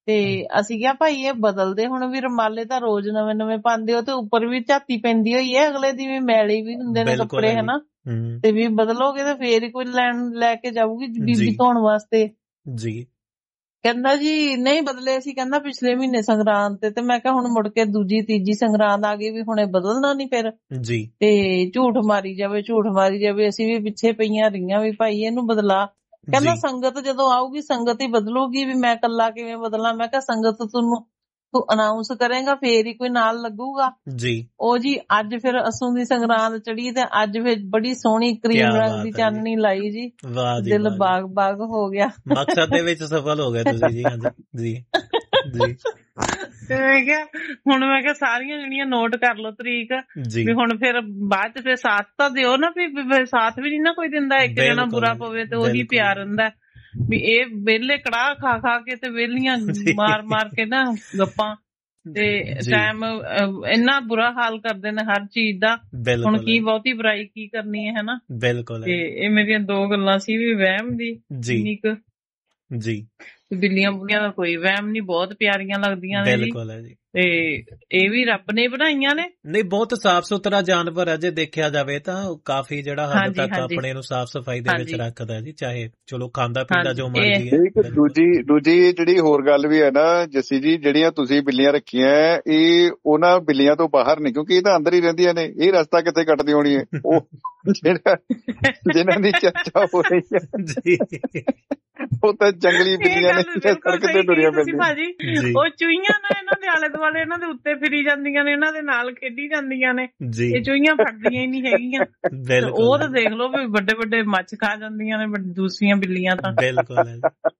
[SPEAKER 6] ਤੇ ਅਸੀਂ ਕਿਹਾ ਭਾਈ ਇਹ ਬਦਲਦੇ ਹੁਣ ਵੀ ਰੁਮਾਲੇ ਤਾਂ ਰੋਜ਼ ਨਵੇਂ ਨਵੇਂ ਪਾਉਂਦੇ ਹੋ ਤੇ ਉੱਪਰ ਵੀ ਝਾਤੀ ਪੈਂਦੀ ਹੋਈ ਹੈ ਅਗਲੇ ਦੀ ਵੀ ਮੈਲੇ ਵੀ ਹੁੰਦੇ ਨੇ ਕੱਪੜੇ ਹਨਾ ਤੇ ਵੀ ਬਦਲੋਗੇ ਤੇ ਫੇਰ ਹੀ ਕੋਈ ਲੈਣ ਲੈ ਕੇ ਜਾਊਗੀ ਬੀਬੀ ਧੋਣ ਵਾਸਤੇ ਜੀ। ਕਹਿੰਦਾ ਜੀ ਨਹੀਂ ਬਦਲੇ ਸੀ, ਕਹਿੰਦਾ ਪਿਛਲੇ ਮਹੀਨੇ ਸੰਗਰਾਂਦ ਤੇ ਤੇ ਮੈਂ ਕਿਹਾ ਹੁਣ ਮੁੜ ਕੇ ਦੂਜੀ ਤੀਜੀ ਸੰਗਰਾਂਦ ਆ ਗਈ ਵੀ ਹੁਣੇ ਬਦਲਣਾ ਨੀ ਫਿਰ ਜੀ। ਤੇ ਝੂਠ ਮਾਰੀ ਜਾਵੇ ਝੂਠ ਮਾਰੀ ਜਾਵੇ ਅਸੀਂ ਵੀ ਪਿੱਛੇ ਪਈਆਂ ਰਹੀਆਂ ਵੀ ਭਾਈ ਇਹਨੂੰ ਬਦਲਾ। ਕਹਿੰਦਾ ਸੰਗਤ ਜਦੋਂ ਆਊਗੀ ਸੰਗਤ ਹੀ ਬਦਲੂਗੀ ਵੀ ਮੈਂ ਕੱਲਾ ਕਿਵੇਂ ਬਦਲਾਂ। ਮੈਂ ਕਿਹਾ ਸੰਗਤ ਤੁਹਾਨੂੰ ਤੂੰ ਅਨਾਉਂਸ ਕਰੇਗਾ ਫੇਰ ਹੀ ਕੋਈ ਨਾਲ ਲੱਗੂਗਾ ਜੀ। ਉਹ ਜੀ ਅੱਜ ਫਿਰ ਅਸੂ ਦੀ ਸੰਗਰਾਂਦ ਚੜੀ ਤੇ ਅੱਜ ਫਿਰ ਬੜੀ ਸੋਹਣੀ ਕਰੀਮ ਰੰਗ ਦੀ ਚਾਨਣੀ ਲਾਈ ਜੀ, ਦਿਲ ਬਾਗ ਬਾਗ ਹੋ ਗਿਆ।
[SPEAKER 2] ਮਕਸਦ ਦੇ ਵਿੱਚ ਸਫਲ ਹੋ ਗਏ ਤੁਸੀਂ ਜੀ। ਹਾਂਜੀ ਜੀ ਜੀ।
[SPEAKER 6] ਤੇ ਮੈਂ ਕਿਹਾ ਹੁਣ ਮੈਂ ਕਿਹਾ ਸਾਰੀਆਂ ਜਿਹੜੀਆਂ ਨੋਟ ਕਰ ਲਓ ਤਰੀਕ ਵੀ ਹੁਣ ਫਿਰ ਬਾਅਦ ਚ ਫਿਰ ਸਾਥ ਤਾਂ ਦਿਓ ਨਾ ਵੀ ਸਾਥ ਵੀ ਨੀ ਨਾ ਕੋਈ ਦਿੰਦਾ, ਇੱਕ ਜਣਾ ਬੁਰਾ ਪਵੇ ਤੇ ਉਹੀ ਪਿਆਰ ਹੁੰਦਾ ਵੀ ਇਹ ਵਿਹਲੇ ਕੜਾਹ ਖਾ ਖਾ ਕੇ ਤੇ ਵਿਹਲੀਆਂ ਮਾਰ ਮਾਰ ਕੇ ਨਾ ਗੱਪਾਂ ਤੇ ਟਾਈਮ ਇੰਨਾ ਬੁਰਾ ਹਾਲ ਕਰਦੇ ਨੇ ਹਰ ਚੀਜ਼ ਦਾ। ਹੁਣ ਕੀ ਬਹੁਤੀ ਬੁਰਾਈ ਕੀ ਕਰਨੀ ਹੈ ਹਨਾ। ਬਿਲਕੁਲ। ਤੇ ਇਹ ਮੇਰੀਆਂ ਦੋ ਗੱਲਾਂ ਸੀ ਵੀ ਵਹਿਮ ਦੀ ਜਿੰਨੀ ਕੁ ਜੀ, ਬਿੱਲੀਆਂ ਬੁੱਲੀਆਂ ਦਾ ਕੋਈ ਵਹਿਮ ਨੀ, ਬਹੁਤ ਪਿਆਰੀਆਂ ਲੱਗਦੀਆਂ ਨੇ ਜੀ ਤੇ ਇਹ ਵੀ ਰੱਬ ਨੇ ਬਣਾਈਆਂ ਨੇ।
[SPEAKER 2] ਨਹੀਂ ਬਹੁਤ ਸਾਫ਼ ਸੁਥਰਾ ਜਾਨਵਰ ਹੈ ਜੇ ਦੇਖਿਆ ਜਾਵੇ ਤਾਂ ਕਾਫੀ ਜਿਹੜਾ ਹੱਦ ਤੱਕ ਆਪਣੇ ਨੂੰ ਸਾਫ਼ ਸਫਾਈ ਦੇ ਵਿੱਚ ਰੱਖਦਾ ਜੀ, ਚਾਹੇ ਚਲੋ ਖਾਂਦਾ ਪੀਂਦਾ ਜੋ ਮਰਜ਼ੀ ਹੈ।
[SPEAKER 3] ਦੂਜੀ ਦੂਜੀ ਜਿਹੜੀ ਹੋਰ ਗੱਲ ਵੀ ਹੈ ਨਾ ਜੱਸੀ ਜੀ, ਜਿਹੜੀਆਂ ਤੁਸੀਂ ਬਿੱਲੀਆਂ ਰੱਖੀਆਂ ਇਹ ਉਹਨਾਂ ਬਿੱਲੀਆਂ ਤੋਂ ਬਾਹਰ ਨੇ ਕਿਉਂਕਿ ਇਹ ਤਾਂ ਅੰਦਰ ਹੀ ਰਹਿੰਦੀਆਂ ਨੇ, ਇਹ ਰਸਤਾ ਕਿੱਥੇ ਕੱਟਦੀ ਹੋਣੀ ਹੈ। ਉਹ ਜਿਹੜਾ ਜਿਹਨਾਂ ਦੀ ਚਰਚਾ ਹੋ ਰਹੀ ਹੈ ਜੀ ਉਹ ਤਾਂ ਜੰਗਲੀ ਬਿੱਲੀਆਂ ਨੇ ਸੜਕ ਤੇ ਤੁਰੀਆਂ ਫਿਰਦੀਆਂ
[SPEAKER 6] ਭਾਜੀ। ਉਹ ਚੂਹੀਆਂ ਨਾ ਇਹਨਾਂ ਦੇ ਆਲੇ ਦੁਆਲੇ ਇਹਨਾਂ ਦੇ ਉੱਤੇ ਫਿਰੀ ਜਾਂਦੀਆਂ ਨੇ, ਇਹਨਾਂ ਦੇ ਨਾਲ ਖੇਡੀ ਜਾਂਦੀਆਂ ਨੇ, ਇਹ ਚੂਹੀਆਂ ਫੜਦੀਆਂ ਹੀ ਨਹੀਂ ਹੈਗੀਆਂ। ਉਹ ਤਾਂ ਦੇਖ ਲਓ ਵੀ ਵੱਡੇ ਵੱਡੇ ਮੱਛ ਖਾ ਜਾਂਦੀਆਂ ਨੇ ਦੂਸਰੀਆਂ ਬਿੱਲੀਆਂ ਤਾਂ। ਬਿਲਕੁਲ।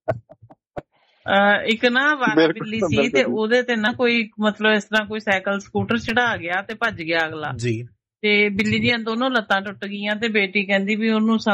[SPEAKER 6] ਇੱਕ ਨਾ ਵਾਰਾ ਬਿੱਲੀ ਸੀ ਤੇ ਉਹਦੇ ਤੇ ਨਾ ਕੋਈ ਮਤਲਬ ਇਸ ਤਰ੍ਹਾਂ ਕੋਈ ਸਾਈਕਲ ਸਕੂਟਰ ਚੜਾ ਗਿਆ ਤੇ ਭੱਜ ਗਿਆ ਅਗਲਾ ਜੀ, ਤੇ ਬਿੱਲੀ ਦੀਆਂ ਦੋਨੋਂ ਲੱਤਾਂ ਟੁੱਟ ਗਈਆਂ ਤੇ ਬੇਟੀ ਕਹਿੰਦੀ ਵੀ ਉਹਨੂੰ